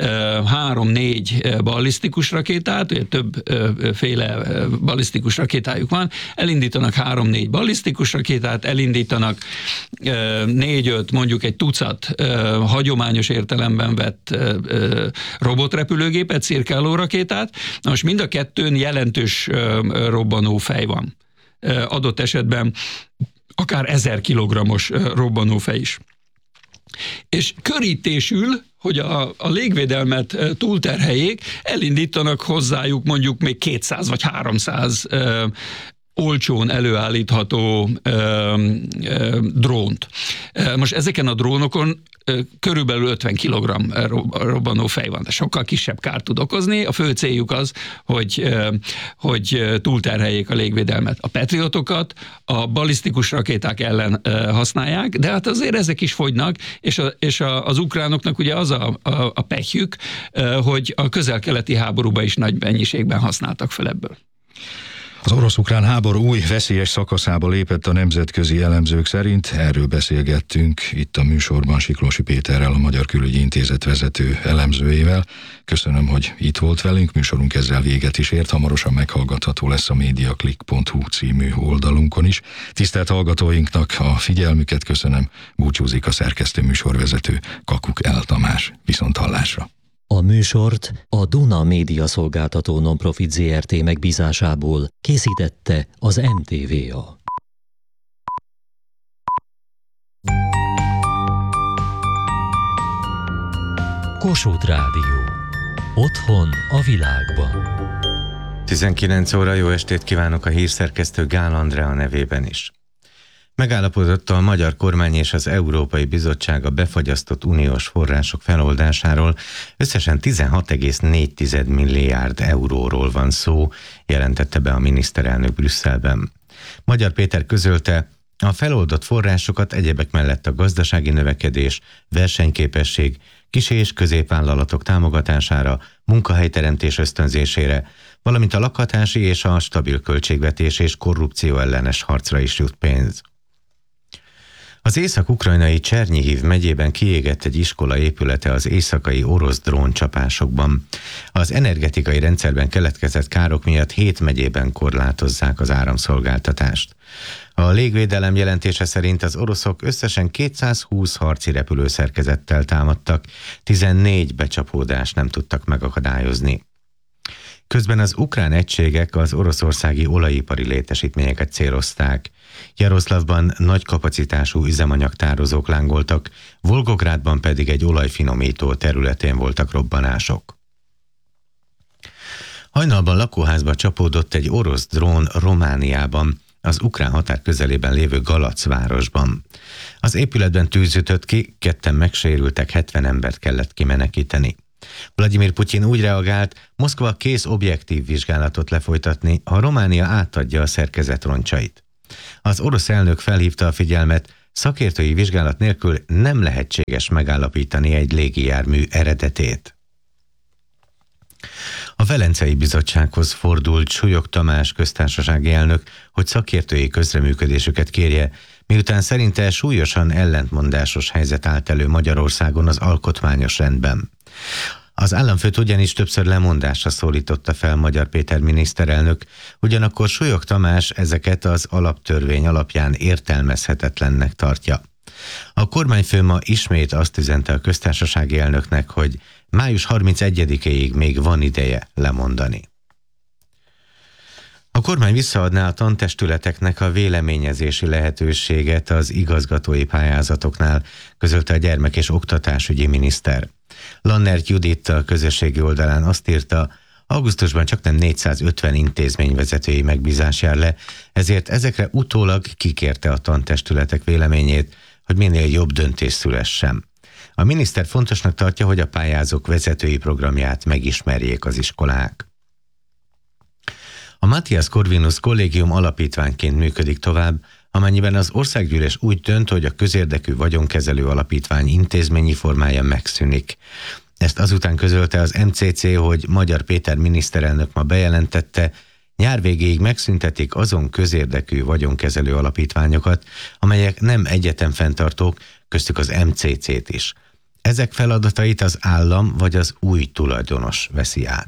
3-4 ballisztikus rakétát, ugye többféle ballisztikus rakétájuk van, elindítanak 3-4 ballisztikus rakétát, elindítanak 4-5, mondjuk egy tucat hagyományos értelemben vett robotrepülőgépet, cirkáló rakétát. Na most mind a kettőn jelentős robbanófej van. Adott esetben akár 1000 kilogrammos robbanófej is. És körítésül, hogy a légvédelmet túlterheljék, elindítanak hozzájuk mondjuk még 200 vagy 300 olcsón előállítható drónt. Most ezeken a drónokon körülbelül 50 kg robbanófej van, de sokkal kisebb kárt tud okozni. A fő céljuk az, hogy túlterheljék a légvédelmet. A Patriotokat a ballisztikus rakéták ellen használják, de hát azért ezek is fogynak, és az ukránoknak ugye az a pehjük, hogy a közel-keleti háborúban is nagy mennyiségben használtak fel ebből. Az orosz-ukrán háború új veszélyes szakaszába lépett a nemzetközi elemzők szerint. Erről beszélgettünk itt a műsorban Siklósi Péterrel, a Magyar Külügyi Intézet vezető elemzőjével. Köszönöm, hogy itt volt velünk, műsorunk ezzel véget is ért, hamarosan meghallgatható lesz a mediaclick.hu című oldalunkon is. Tisztelt hallgatóinknak a figyelmüket köszönöm, búcsúzik a szerkesztő műsorvezető Kakuk L. Tamás. Viszonthallásra! A műsort a Duna Média Szolgáltató Nonprofit Zrt. Megbízásából készítette az MTVA. Kossuth Rádió. Otthon a világban. 19 óra, jó estét kívánok a hírszerkesztő Gál Andrea nevében is. Megállapodott a magyar kormány és az Európai Bizottság a befagyasztott uniós források feloldásáról. Összesen 16,4 milliárd euróról van szó, jelentette be a miniszterelnök Brüsszelben. Magyar Péter közölte, a feloldott forrásokat egyebek mellett a gazdasági növekedés, versenyképesség, kis- és középvállalatok támogatására, munkahelyteremtés ösztönzésére, valamint a lakhatási és a stabil költségvetés és korrupció ellenes harcra is jut pénz. Az észak-ukrajnai Csernyihiv megyében kiégett egy iskola épülete az éjszakai orosz dróncsapásokban. Az energetikai rendszerben keletkezett károk miatt 7 megyében korlátozzák az áramszolgáltatást. A légvédelem jelentése szerint az oroszok összesen 220 harci repülőszerkezettel támadtak, 14 becsapódást nem tudtak megakadályozni. Közben az ukrán egységek az oroszországi olajipari létesítményeket célozták. Jaroszlavban nagy kapacitású üzemanyagtározók lángoltak, Volgográdban pedig egy olajfinomító területén voltak robbanások. Hajnalban lakóházba csapódott egy orosz drón Romániában, az ukrán határ közelében lévő Galac városban. Az épületben tűz ütött ki, 2 megsérültek, 70 embert kellett kimenekíteni. Vladimir Putyin úgy reagált, Moszkva kész objektív vizsgálatot lefolytatni, ha Románia átadja a szerkezet roncsait. Az orosz elnök felhívta a figyelmet, szakértői vizsgálat nélkül nem lehetséges megállapítani egy légijármű eredetét. A Velencei Bizottsághoz fordult Súlyog Tamás köztársasági elnök, hogy szakértői közreműködésüket kérje, miután szerinte súlyosan ellentmondásos helyzet állt elő Magyarországon az alkotmányos rendben. Az államfőt ugyanis többször lemondásra szólította fel Magyar Péter miniszterelnök, ugyanakkor Súlyog Tamás ezeket az alaptörvény alapján értelmezhetetlennek tartja. A kormányfő ma ismét azt üzente a köztársasági elnöknek, hogy május 31-éig még van ideje lemondani. A kormány visszaadná a tantestületeknek a véleményezési lehetőséget az igazgatói pályázatoknál, közölte a gyermek- és oktatásügyi miniszter. Lannert Judit a közösségi oldalán azt írta, augusztusban csaknem 450 intézményvezetői megbízás jár le, ezért ezekre utólag kikérte a tantestületek véleményét, hogy minél jobb döntés szülessen. A miniszter fontosnak tartja, hogy a pályázók vezetői programját megismerjék az iskolák. A Matthias Corvinus kollégium alapítványként működik tovább, amennyiben az országgyűlés úgy dönt, hogy a közérdekű vagyonkezelő alapítvány intézményi formája megszűnik. Ezt azután közölte az MCC, hogy Magyar Péter miniszterelnök ma bejelentette, nyár végéig megszüntetik azon közérdekű vagyonkezelő alapítványokat, amelyek nem egyetemfenntartók, köztük az MCC-t is. Ezek feladatait az állam vagy az új tulajdonos veszi át.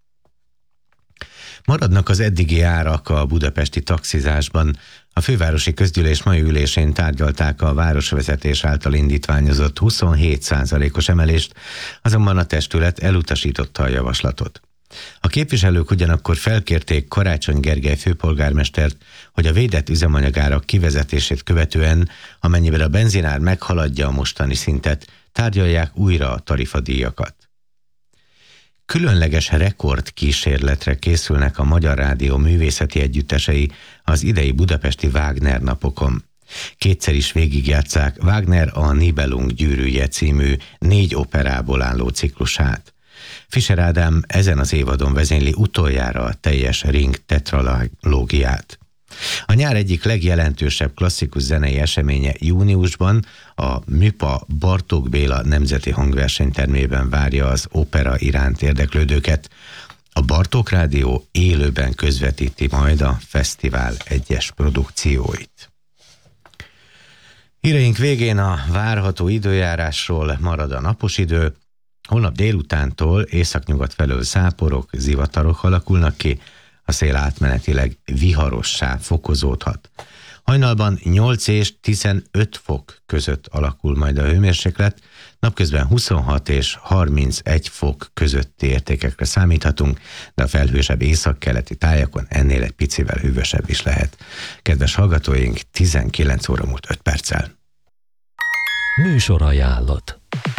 Maradnak az eddigi árak a budapesti taxizásban. A fővárosi közgyűlés mai ülésén tárgyalták a városvezetés által indítványozott 27%-os emelést, azonban a testület elutasította a javaslatot. A képviselők ugyanakkor felkérték Karácsony Gergely főpolgármestert, hogy a védett üzemanyagárak kivezetését követően, amennyiben a benzinár meghaladja a mostani szintet, tárgyalják újra a tarifadíjakat. Különleges rekordkísérletre készülnek a Magyar Rádió művészeti együttesei az idei budapesti Wagner napokon. Kétszer is végigjátsszák Wagner a Nibelung gyűrűje című 4 operából álló ciklusát. Fischer Ádám ezen az évadon vezényli utoljára a teljes Ring tetralógiát. A nyár egyik legjelentősebb klasszikus zenei eseménye júniusban a MÜPA Bartók Béla Nemzeti Hangversenytermében várja az opera iránt érdeklődőket. A Bartók Rádió élőben közvetíti majd a fesztivál egyes produkcióit. Híreink végén a várható időjárásról marad a napos idő. Holnap délutántól északnyugat felől záporok, zivatarok alakulnak ki, a szél átmenetileg viharossá fokozódhat. Hajnalban 8 és 15 fok között alakul majd a hőmérséklet, napközben 26 és 31 fok közötti értékekre számíthatunk, de a felhősebb északkeleti tájakon ennél egy picivel hűvösebb is lehet. Kedves hallgatóink, 19 óra múlt 5 perccel. Műsorajánlat.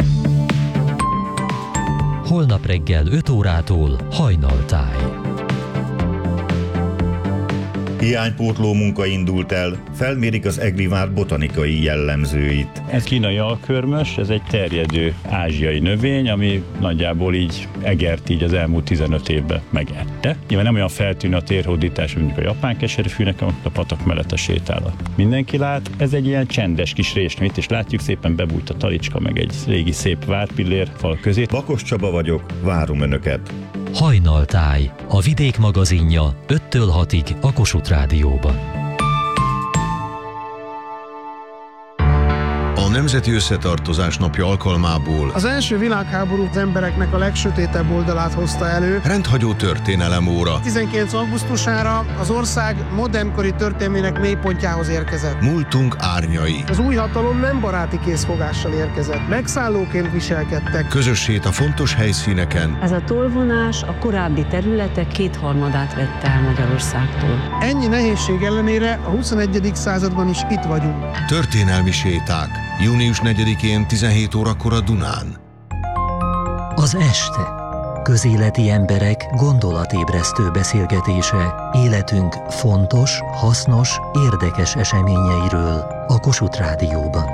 Holnap reggel 5 órától Hajnaltáj. Hiánypótló munka indult el, felmérik az eglivár botanikai jellemzőit. Ez kínai alkörmös, ez egy terjedő ázsiai növény, ami nagyjából így egert így az elmúlt 15 évben megette. Nyilván nem olyan feltűnő a térhódítás, mint a japán keserűfűnek, a patak mellett sétál. Mindenki lát, ez egy ilyen csendes kis résnő, itt is látjuk, szépen bebújt a talicska, meg egy régi szép várpillér fal közé. Bakos Csaba vagyok, várom Önöket! Hajnaltáj, a Vidék magazinja 5-től 6-ig a Kossuth Rádióban. A Nemzeti Összetartozás Napja alkalmából az első világháború az embereknek a legsötétebb oldalát hozta elő. Rendhagyó történelem óra. 19. augusztusára az ország modernkori történelmének mélypontjához érkezett. Múltunk árnyai. Az új hatalom nem baráti készfogással érkezett. Megszállóként viselkedtek. Közös hét a fontos helyszíneken. Ez a tollvonás a korábbi területek 2/3 vette el Magyarországtól. Ennyi nehézség ellenére a 21. században is itt vagyunk. Történelmi séták. Június 4-én 17 órakor a Dunán. Az este. Közéleti emberek gondolatébresztő beszélgetése életünk fontos, hasznos, érdekes eseményeiről a Kossuth Rádióban.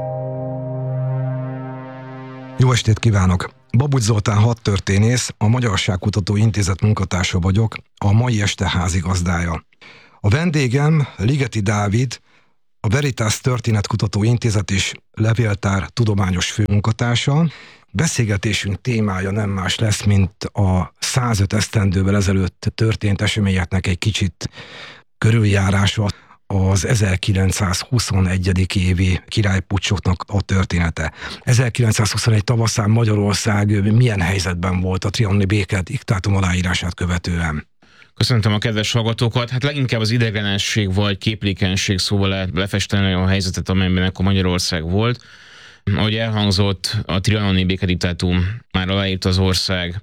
Jó estét kívánok! Babucs Zoltán hadtörténész, a Magyarságkutató Intézet munkatársa vagyok, a mai este házigazdája. A vendégem Ligeti Dávid, a Veritas Történetkutató Intézet és Levéltár tudományos főmunkatársa. Beszélgetésünk témája nem más lesz, mint a 105 esztendővel ezelőtt történt eseményeknek egy kicsit körüljárása, az 1921. évi királypuccsoknak a története. 1921 tavaszán Magyarország milyen helyzetben volt a trianoni béke diktátum aláírását követően? Köszöntöm a kedves hallgatókat. Hát leginkább az idegenesség vagy képlékenység szóval lehet lefesteni a helyzetet, amelyben akkor Magyarország volt. Ahogy elhangzott, a trianoni békediktátum már aláírta az ország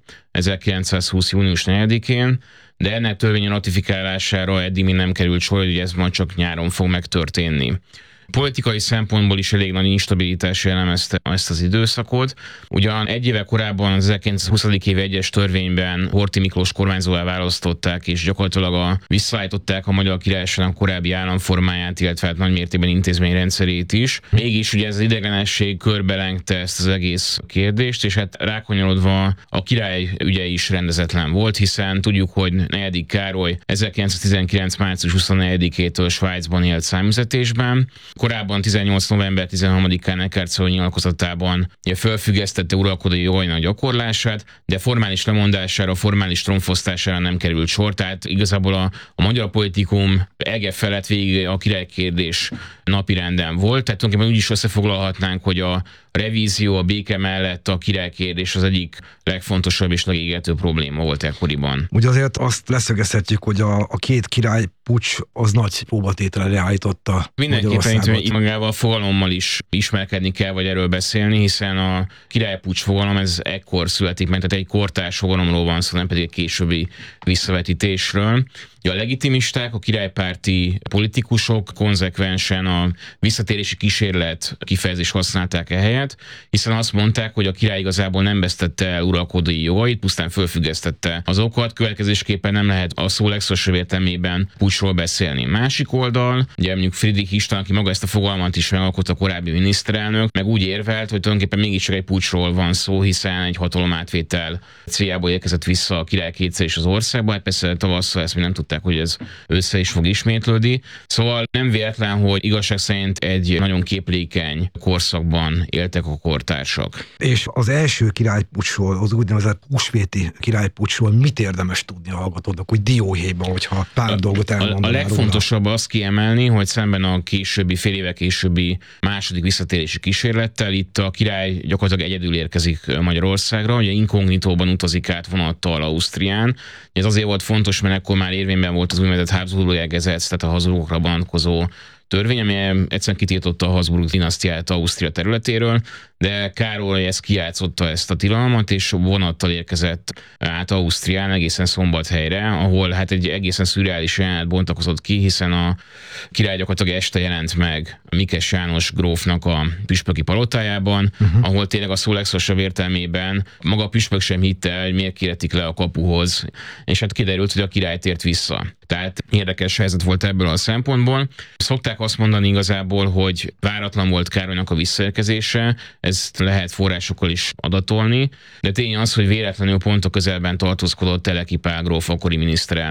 1920. június 4-én, de ennek törvény ratifikálására eddig még nem került sor, hogy ez majd csak nyáron fog megtörténni. Politikai szempontból is elég nagy instabilitás jellemezte ezt az időszakot. Ugyan egy éve korábban az 1920. évi egyes törvényben Horthy Miklós kormányzóvá választották, és gyakorlatilag visszaállították a Magyar Királyságnak korábbi államformáját, illetve hát nagy mértékben intézményrendszerét is. Mégis ugye ez az idegenesség körbelengte ezt az egész kérdést, és hát rákonyorodva a király ügye is rendezetlen volt, hiszen tudjuk, hogy 4. Károly 1919. március 24-től Svájcban élt számüzetésben. Korábban 18. november 13-án Eckartszó nyilatkozatában felfüggesztette uralkodói jogainak gyakorlását, de formális lemondására, formális trónfosztására nem került sor, tehát igazából a magyar politikum ege felett végig a királykérdés napirenden volt, tehát tulajdonképpen úgy is összefoglalhatnánk, hogy a revízió, a béke mellett a királykérdés az egyik legfontosabb és legégető probléma volt ekkoriban. Ugye azért azt leszögezhetjük, hogy a két királypuccs az nagy próbatételre állította Mindenképpen itt magával a fogalommal is ismerkedni kell, vagy erről beszélni, hiszen a királypuccs fogalom ez ekkor születik meg, tehát egy kortárs fogalomról van szó, nem pedig egy későbbi visszavetítésről. A legitimisták, a királypárti politikusok konzekvensen a visszatérési kísérlet kifejezést használták ehelyett, hiszen azt mondták, hogy a király igazából nem vesztette el uralkodói jogait, pusztán fölfüggesztette azokat, következésképpen nem lehet a szó legszorosabb értelmében puccsról beszélni. Másik oldal, ugye mondjuk Friedrich István, aki maga ezt a fogalmat is megalkotta, a korábbi miniszterelnök, meg úgy érvelt, hogy tulajdonképpen mégiscsak egy puccsról van szó, hiszen egy hatalomátvétel céljából érkezett vissza a király kétszer is az országba, hát persze tavasszal ezt még nem tudták, hogy ez össze is fog ismétlődni. Szóval nem véletlen, hogy igazság szerint egy nagyon képlékeny korszakban éltek a kortársak. És az első királypuccsról, az úgynevezett húsvéti királypuccsról mit érdemes tudni a hallgatóknak, hogy dióhéjban, hogyha pár dolgot elmondaná? A legfontosabb azt kiemelni, hogy szemben a fél éve későbbi második visszatérési kísérlettel itt a király gyakorlatilag egyedül érkezik Magyarországra, ugye inkognitóban utazik át vonattal Ausztrián. Ez azért volt fontos, mert akkor már érvényben volt az úgynevezett Habsburg-Gesetz, tehát a Habsburgokra vonatkozó törvény, ami egyszerűen kitiltotta a Habsburg dinasztiát Ausztria területéről, de Károly ezt kijátszotta ezt a tilalmat, és vonattal érkezett át Ausztrián egészen Szombathelyre, ahol hát egy egészen szürreális jelenet bontakozott ki, hiszen a király gyakorlatilag este jelent meg Mikes János grófnak a püspöki palotájában, ahol tényleg a szó legszorosabb értelmében maga a püspök sem hitte, hogy miért kéretik le a kapuhoz, és hát kiderült, hogy a király tért vissza. Tehát érdekes helyzet volt ebből a szempontból. Szokták azt mondani igazából, hogy váratlan volt Károlynak a visszaérkezése, ezt lehet forrásokkal is adatolni, de tény az, hogy véletlenül pont a közelben tartózkodott Teleki Pál gróf, akkori miniszterelnök.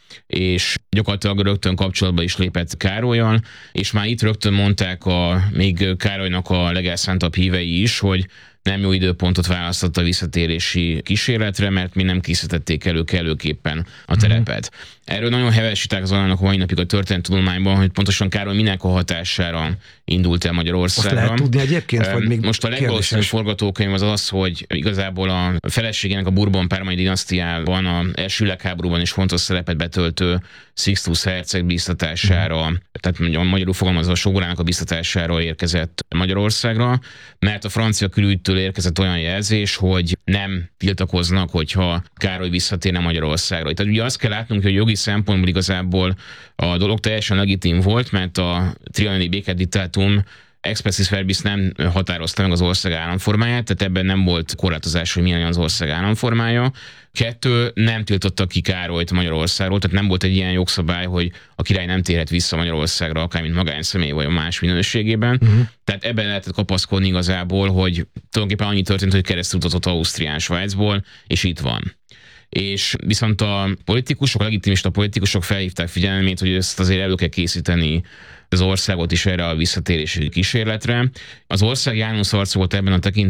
és gyakorlatilag rögtön kapcsolatba is lépett Károllyal, és már itt rögtön mondták még Károlynak a legelszántabb hívei is, hogy nem jó időpontot választott a visszatérési kísérletre, mert mi nem készítették elő kellőképpen a terepet. Erről nagyon heves viták zajlanak a mai napig a történelemtudományban, hogy pontosan Károly minek a hatására indult el Magyarországra. Azt lehet tudni egyébként, vagy még most a legvalószínűbb forgatókönyv az, hogy igazából a feleségének a Bourbon-Pármai dinasztiában a első világháborúban is fontos szerepet betöltő Sixtus herceg bíztatására, tehát magyarul fogalmazva a sógorának a bíztatására érkezett Magyarországra, mert a francia külügytől érkezett olyan jelzés, hogy nem tiltakoznak, hogyha Károly visszatérne Magyarországra. Tehát ugye azt kell látnunk, hogy jogi szempontból igazából a dolog teljesen legitim volt, mert a trianoni békediktátum expressis verbis nem határozta meg az ország államformáját, tehát ebben nem volt korlátozás, hogy milyen az ország államformája. 2, nem tiltotta ki Károlyt Magyarországról, tehát nem volt egy ilyen jogszabály, hogy a király nem térhet vissza Magyarországra, akár mint magánszemély vagy a más minőségében. Tehát ebben lehetett kapaszkodni igazából, hogy tulajdonképpen annyi történt, hogy keresztül utatott Ausztrián Svájcból, és itt van. És viszont a politikusok, a legitimista politikusok felhívták figyelmét, hogy ezt azért elő kell készíteni az országot is erre a visszatérési kísérletre. Az ország János arc volt ebben a tekintetben,